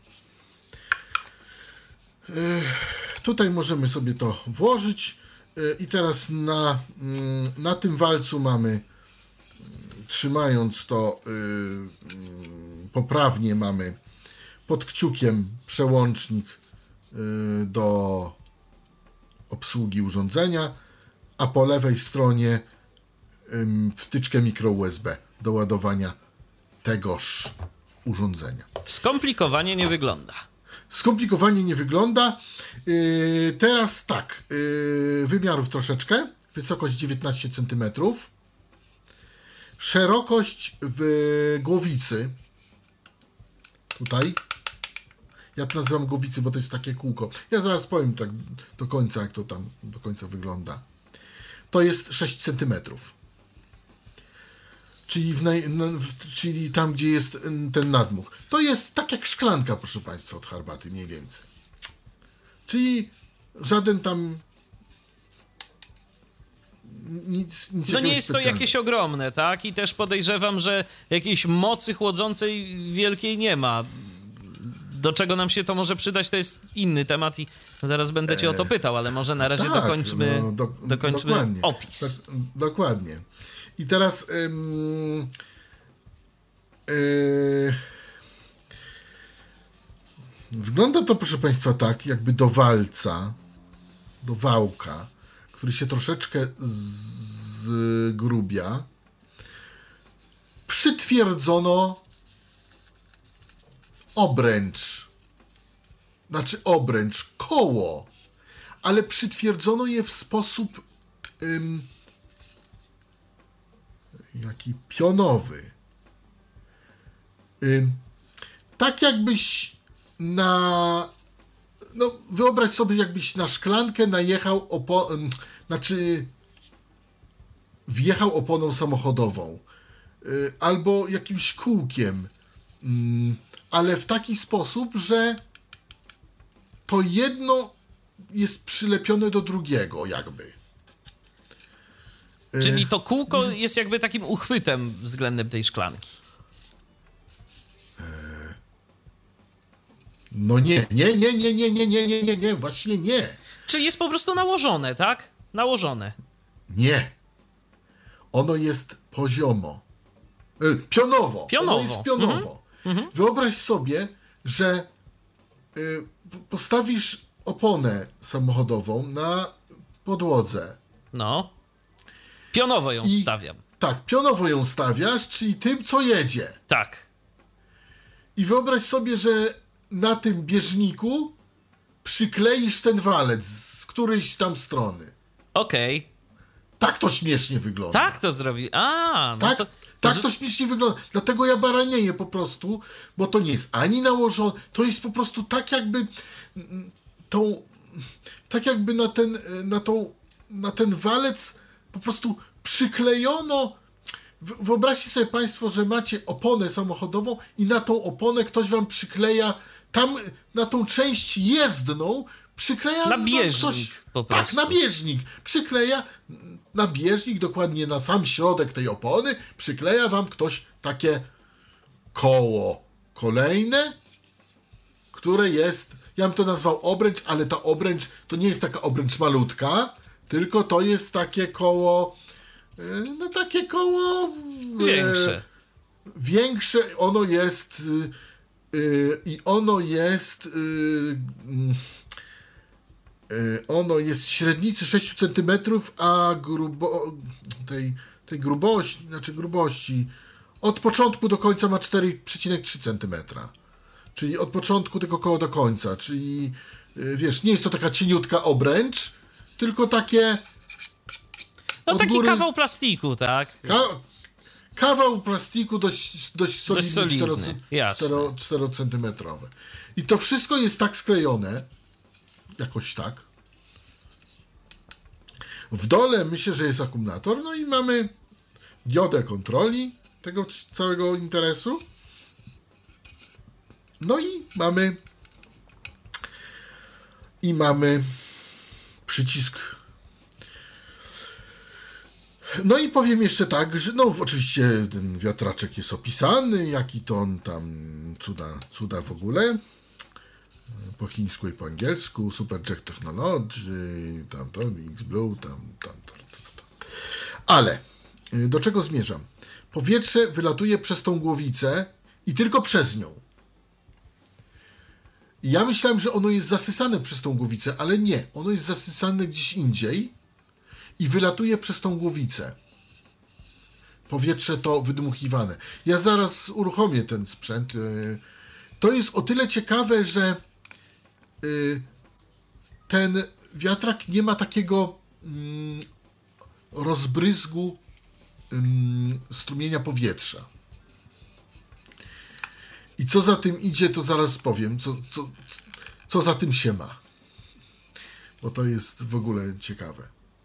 Yy, tutaj możemy sobie to włożyć yy, i teraz na, yy, na tym walcu mamy, yy, trzymając to yy, yy, poprawnie, mamy pod kciukiem przełącznik yy, do obsługi urządzenia, a po lewej stronie yy, wtyczkę mikro U S B do ładowania tegoż urządzenia. Skomplikowanie nie wygląda. Skomplikowanie nie wygląda. Yy, teraz tak, yy, wymiarów troszeczkę. Wysokość dziewiętnaście centymetrów. Szerokość w głowicy. Tutaj. Ja to nazywam głowicy, bo to jest takie kółko. Ja zaraz powiem tak do końca, jak to tam do końca wygląda. To jest sześć centymetrów. Czyli, w naj, w, czyli tam, gdzie jest ten nadmuch. To jest tak jak szklanka, proszę Państwa, od herbaty, mniej więcej. Czyli żaden tam nic, nic No nie jest to jakieś ogromne, tak? I też podejrzewam, że jakiejś mocy chłodzącej wielkiej nie ma. Do czego nam się to może przydać, to jest inny temat i zaraz będę cię o to pytał, ale może na razie tak, dokończmy, no, do, dokończmy dokładnie, opis. Tak, dokładnie. I teraz ym, yy, wygląda to, proszę Państwa, tak, jakby do walca, do wałka, który się troszeczkę zgrubia, przytwierdzono obręcz, znaczy obręcz, koło, ale przytwierdzono je w sposób ym, jaki pionowy. Ym, tak jakbyś na... No, wyobraź sobie, jakbyś na szklankę najechał opo... Ym, znaczy wjechał oponą samochodową. Yy, albo jakimś kółkiem. Yy, ale w taki sposób, że to jedno jest przylepione do drugiego, jakby. Czyli to kółko jest jakby takim uchwytem względem tej szklanki. No nie, nie, nie, nie, nie, nie, nie, nie, nie, nie, właśnie nie. Czyli jest po prostu nałożone, tak? Nałożone. Nie. Ono jest poziomo. Pionowo. Pionowo. Ono jest pionowo. Mhm. Wyobraź sobie, że y, postawisz oponę samochodową na podłodze. No. Pionowo ją I, stawiam. Tak, pionowo ją stawiasz, czyli tym, co jedzie. Tak. I wyobraź sobie, że na tym bieżniku przykleisz ten walec z którejś tam strony. Okej. Okay. Tak to śmiesznie wygląda. Tak to zrobi. A, no tak, to... tak to śmiesznie wygląda. Dlatego ja baranieję po prostu, bo to nie jest ani nałożone, to jest po prostu tak jakby tą, tak jakby na ten, na tą, na ten walec po prostu przyklejono. Wyobraźcie sobie Państwo, że macie oponę samochodową i na tą oponę ktoś wam przykleja, tam na tą część jezdną przykleja... Na bieżnik ktoś, po prostu. Tak, na bieżnik. Przykleja na bieżnik, dokładnie na sam środek tej opony, przykleja wam ktoś takie koło kolejne, które jest, ja bym to nazwał obręcz, ale ta obręcz to nie jest taka obręcz malutka, tylko to jest takie koło, no takie koło... Większe. E, większe, ono jest y, i ono jest y, y, ono jest średnicy sześć centymetrów, a grubo, tej, tej grubości, znaczy grubości od początku do końca ma cztery przecinek trzy centymetra. Czyli od początku tego koła do końca, czyli y, wiesz, nie jest to taka cieniutka obręcz, tylko takie no taki góry, kawał plastiku, tak? Ka Kawał plastiku dość, dość solidny, dość solidny. cztero centymetrowy. I to wszystko jest tak sklejone, jakoś tak. W dole myślę, że jest akumulator, no i mamy diodę kontroli tego całego interesu. No i mamy i mamy przycisk. No i powiem jeszcze tak, że no oczywiście ten wiatraczek jest opisany, jaki to on tam cuda, cuda w ogóle, po chińsku i po angielsku, Superjet Technology, tam to, X-Blue, tam, tam, to, to, to. Ale do czego zmierzam? Powietrze wylatuje przez tą głowicę i tylko przez nią. I ja myślałem, że ono jest zasysane przez tą głowicę, ale nie, ono jest zasysane gdzieś indziej i wylatuje przez tą głowicę. Powietrze to wydmuchiwane. Ja zaraz uruchomię ten sprzęt. To jest o tyle ciekawe, że ten wiatrak nie ma takiego rozbryzgu strumienia powietrza. I co za tym idzie, to zaraz powiem, co, co, co za tym się ma. Bo to jest w ogóle ciekawe.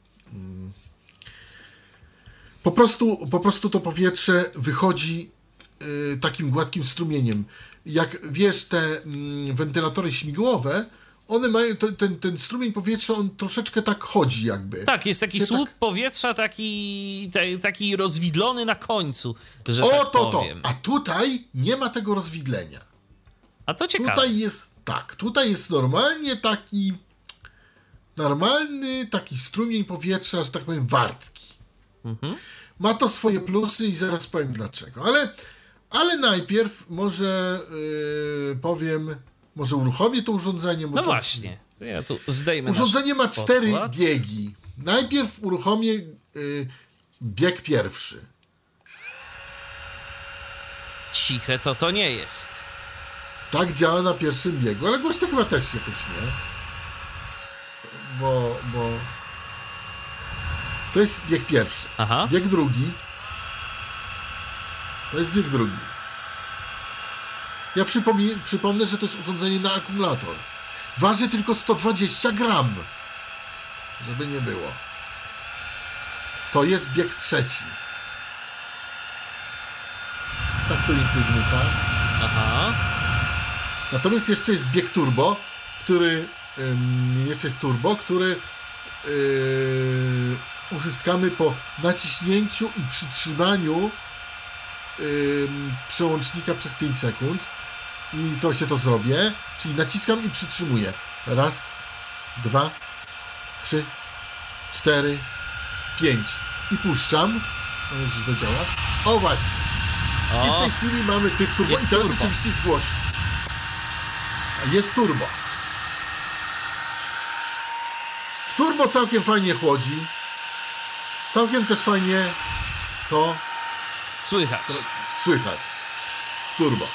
Po prostu, po prostu to powietrze wychodzi y, takim gładkim strumieniem. Jak wiesz, te y, wentylatory śmigłowe, one mają, to, ten, ten strumień powietrza, on troszeczkę tak chodzi jakby. Tak, jest taki się słup tak... powietrza, taki, te, taki rozwidlony na końcu, że O, tak to, powiem. to. A tutaj nie ma tego rozwidlenia. A to ciekawe. Tutaj jest, tak, tutaj jest normalnie taki normalny taki strumień powietrza, że tak powiem, wartki. Mhm. Ma to swoje plusy i zaraz powiem dlaczego. Ale, ale najpierw może yy, powiem, może uruchomię to urządzenie. No to, właśnie, to ja tu zdejmę. Urządzenie ma cztery podkład. biegi. Najpierw uruchomię yy, bieg pierwszy. Ciche to to nie jest. Tak działa na pierwszym biegu, ale głośno chyba też jakoś nie. Bo, bo to jest bieg pierwszy. Aha. Bieg drugi. To jest bieg drugi. Ja przypomnę, przypomnę, że to jest urządzenie na akumulator. Waży tylko sto dwadzieścia gram. Żeby nie było. To jest bieg trzeci. Tak to nic nie dmucha. Aha. Natomiast jeszcze jest bieg turbo, który ym, jeszcze jest turbo, który yy, uzyskamy po naciśnięciu i przytrzymaniu yy, przełącznika przez pięć sekund. I to się to zrobię. Czyli naciskam i przytrzymuję. Raz, dwa, trzy, cztery, pięć. I puszczam. No już zadziała. O właśnie. O, I w tej chwili mamy tych turbo. jest I teraz turbo. rzeczywiście jest głośno. Jest turbo. W turbo całkiem fajnie chłodzi. Całkiem też fajnie to słychać. słychać. W turbo.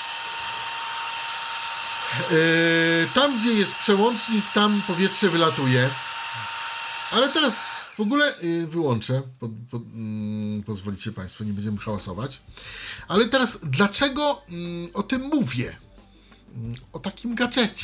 Yy, tam, gdzie jest przełącznik, tam powietrze wylatuje. Ale teraz w ogóle yy, wyłączę. Po, po, yy, pozwolicie Państwo, nie będziemy hałasować. Ale teraz, dlaczego yy, o tym mówię? Yy, o takim gadżecie.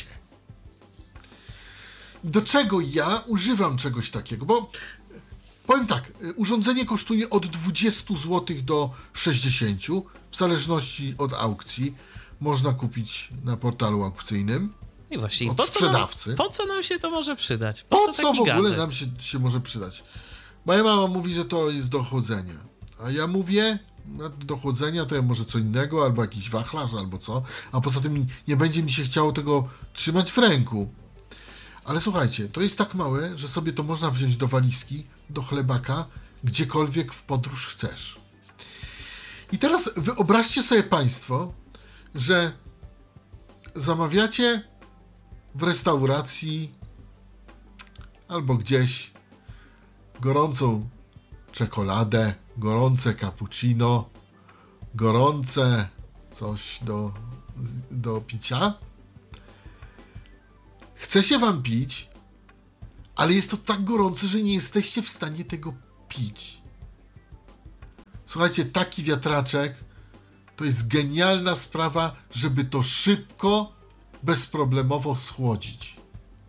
I do czego ja używam czegoś takiego? Bo powiem tak, yy, urządzenie kosztuje od dwudziestu złotych do sześćdziesięciu, w zależności od aukcji. Można kupić na portalu aukcyjnym. I właśnie, od po co, sprzedawcy. nam, po co nam się to może przydać? Po, Po co, co taki w ogóle gadżet? nam się, się może przydać? Moja mama mówi, że to jest do chłodzenia. A ja mówię, no, do chłodzenia to ja może co innego, albo jakiś wachlarz, albo co. A poza tym nie będzie mi się chciało tego trzymać w ręku. Ale słuchajcie, to jest tak małe, że sobie to można wziąć do walizki, do chlebaka, gdziekolwiek w podróż chcesz. I teraz wyobraźcie sobie Państwo, że zamawiacie w restauracji albo gdzieś gorącą czekoladę, gorące cappuccino, gorące coś do, do picia. Chce się wam pić, ale jest to tak gorące, że nie jesteście w stanie tego pić. Słuchajcie, taki wiatraczek to jest genialna sprawa, żeby to szybko, bezproblemowo schłodzić.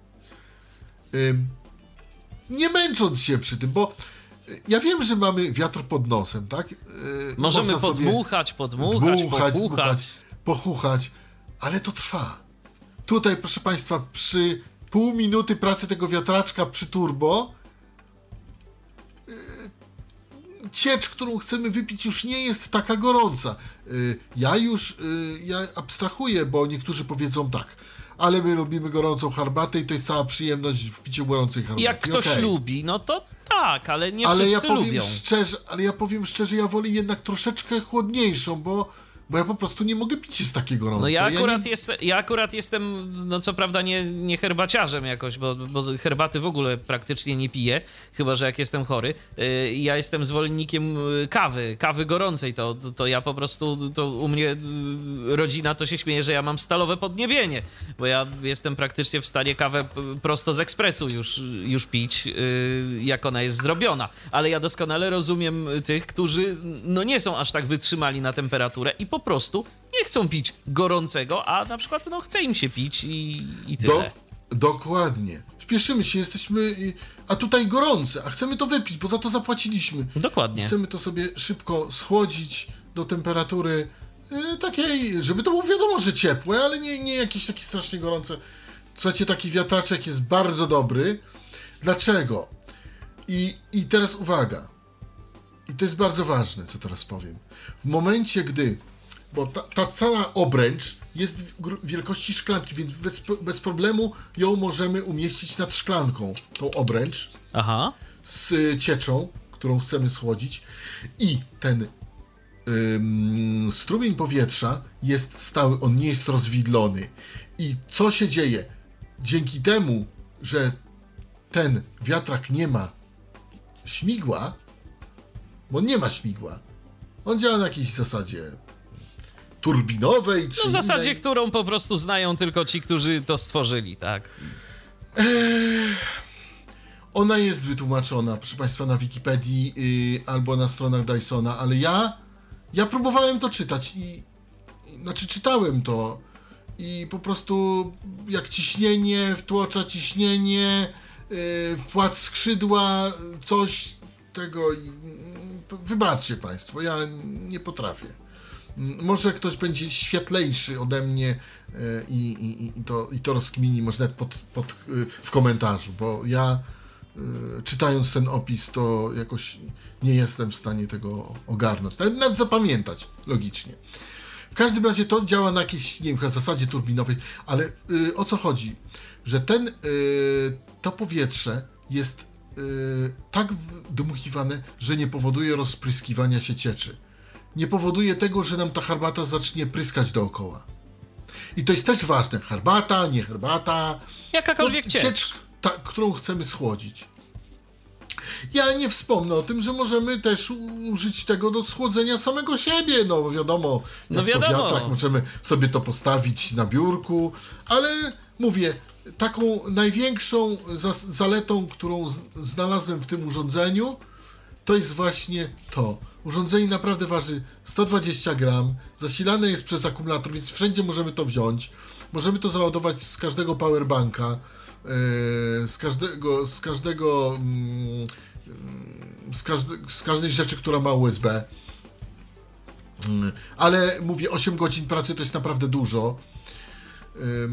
Ym, nie męcząc się przy tym, bo ja wiem, że mamy wiatr pod nosem, tak? Yy, Możemy podmuchać, podmuchać, dmuchać, pochuchać. dmuchać, pochuchać, ale to trwa. Tutaj, proszę Państwa, przy pół minuty pracy tego wiatraczka przy turbo yy, ciecz, którą chcemy wypić, już nie jest taka gorąca. Yy, ja już yy, ja abstrahuję, bo niektórzy powiedzą tak, ale my lubimy gorącą herbatę i to jest cała przyjemność w piciu gorącej herbaty. Jak ktoś okay. lubi, no to tak, ale nie ale wszyscy ja powiem lubią. Szczerze, ale ja powiem szczerze, ja wolę jednak troszeczkę chłodniejszą, bo Bo ja po prostu nie mogę pić z takiej gorącej. No ja akurat, ja nie... jest, ja akurat jestem, no co prawda nie, nie herbaciarzem jakoś, bo, bo herbaty w ogóle praktycznie nie piję, chyba że jak jestem chory. Yy, ja jestem zwolennikiem kawy, kawy gorącej, to, to, to ja po prostu, to u mnie yy, rodzina to się śmieje, że ja mam stalowe podniebienie, bo ja jestem praktycznie w stanie kawę prosto z ekspresu już, już pić, yy, jak ona jest zrobiona. Ale ja doskonale rozumiem tych, którzy no nie są aż tak wytrzymali na temperaturę i po prostu nie chcą pić gorącego, a na przykład no chce im się pić i, i tyle. Do, dokładnie. Śpieszymy się, jesteśmy, a tutaj gorące, a chcemy to wypić, bo za to zapłaciliśmy. Dokładnie. Chcemy to sobie szybko schłodzić do temperatury y, takiej, żeby to było wiadomo, że ciepłe, ale nie, nie jakieś takie strasznie gorące. Słuchajcie, taki wiatraczek jest bardzo dobry. Dlaczego? I, i teraz uwaga. I to jest bardzo ważne, co teraz powiem. W momencie, gdy bo ta, ta cała obręcz jest wielkości szklanki, więc bez, bez problemu ją możemy umieścić nad szklanką, tą obręcz. Aha. Z cieczą, którą chcemy schłodzić, i ten ym, strumień powietrza jest stały, on nie jest rozwidlony. I co się dzieje? Dzięki temu, że ten wiatrak nie ma śmigła, bo nie ma śmigła, on działa na jakiejś zasadzie turbinowej, czy No w zasadzie, innej. którą po prostu znają tylko ci, którzy to stworzyli, tak? Eee, ona jest wytłumaczona, proszę Państwa, na Wikipedii yy, albo na stronach Dysona, ale ja ja próbowałem to czytać i, i znaczy czytałem to i po prostu jak ciśnienie, wtłocza ciśnienie, yy, wpłat skrzydła, coś tego, yy, wybaczcie Państwo, ja nie potrafię. Może ktoś będzie światlejszy ode mnie i, i, i, to, i to rozkmini, może nawet pod, pod, w komentarzu, bo ja czytając ten opis, to jakoś nie jestem w stanie tego ogarnąć, nawet, nawet zapamiętać logicznie. W każdym razie to działa na jakiejś, nie wiem, zasadzie turbinowej, ale y, o co chodzi? Że ten, y, to powietrze jest y, tak dmuchiwane, że nie powoduje rozpryskiwania się cieczy. Nie powoduje tego, że nam ta herbata zacznie pryskać dookoła. I to jest też ważne. Herbata, nie herbata. Jakakolwiek no, ciecz. ciecz ta, którą chcemy schłodzić. Ja nie wspomnę o tym, że możemy też użyć tego do schłodzenia samego siebie. No wiadomo, jak no wiadomo. to wiatrak, możemy sobie to postawić na biurku, ale mówię, taką największą zaletą, którą znalazłem w tym urządzeniu, to jest właśnie to. Urządzenie naprawdę waży sto dwadzieścia gram, zasilane jest przez akumulator, więc wszędzie możemy to wziąć. Możemy to załadować z każdego powerbanka, yy, z każdego, z każdego, yy, z, każde, z każdej rzeczy, która ma U S B. Yy, ale mówię, osiem godzin pracy to jest naprawdę dużo. Yy,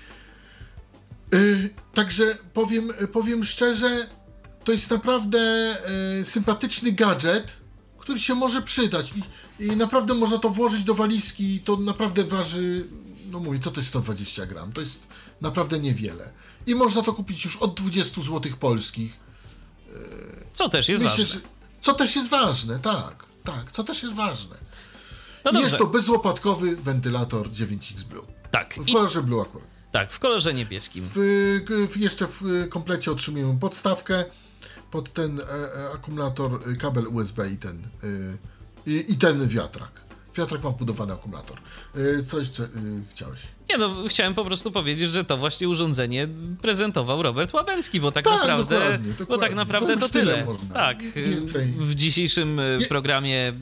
yy, także powiem, powiem szczerze, to jest naprawdę yy, sympatyczny gadżet, który się może przydać i, i naprawdę można to włożyć do walizki i to naprawdę waży, no mówię, co to jest sto dwadzieścia gram, to jest naprawdę niewiele i można to kupić już od dwadzieścia złotych polskich. Co też jest Myślę, ważne. że, co też jest ważne, tak, tak, co też jest ważne. No I dobrze. jest to bezłopatkowy wentylator dziewięć X Blue. Tak. W I, kolorze blue akurat. tak, w kolorze niebieskim. W, w, jeszcze w komplecie otrzymujemy podstawkę pod ten e, e, akumulator, kabel U S B i ten, e, i, i ten wiatrak. Wiatrak ma wbudowany akumulator. E, co jeszcze e, chciałeś? Nie no, chciałem po prostu powiedzieć, że to właśnie urządzenie prezentował Robert Łabęcki, bo tak, Tak, naprawdę, dokładnie, bo tak dokładnie. naprawdę No to już tyle tyle. można. Tak, Więcej. w dzisiejszym Nie- programie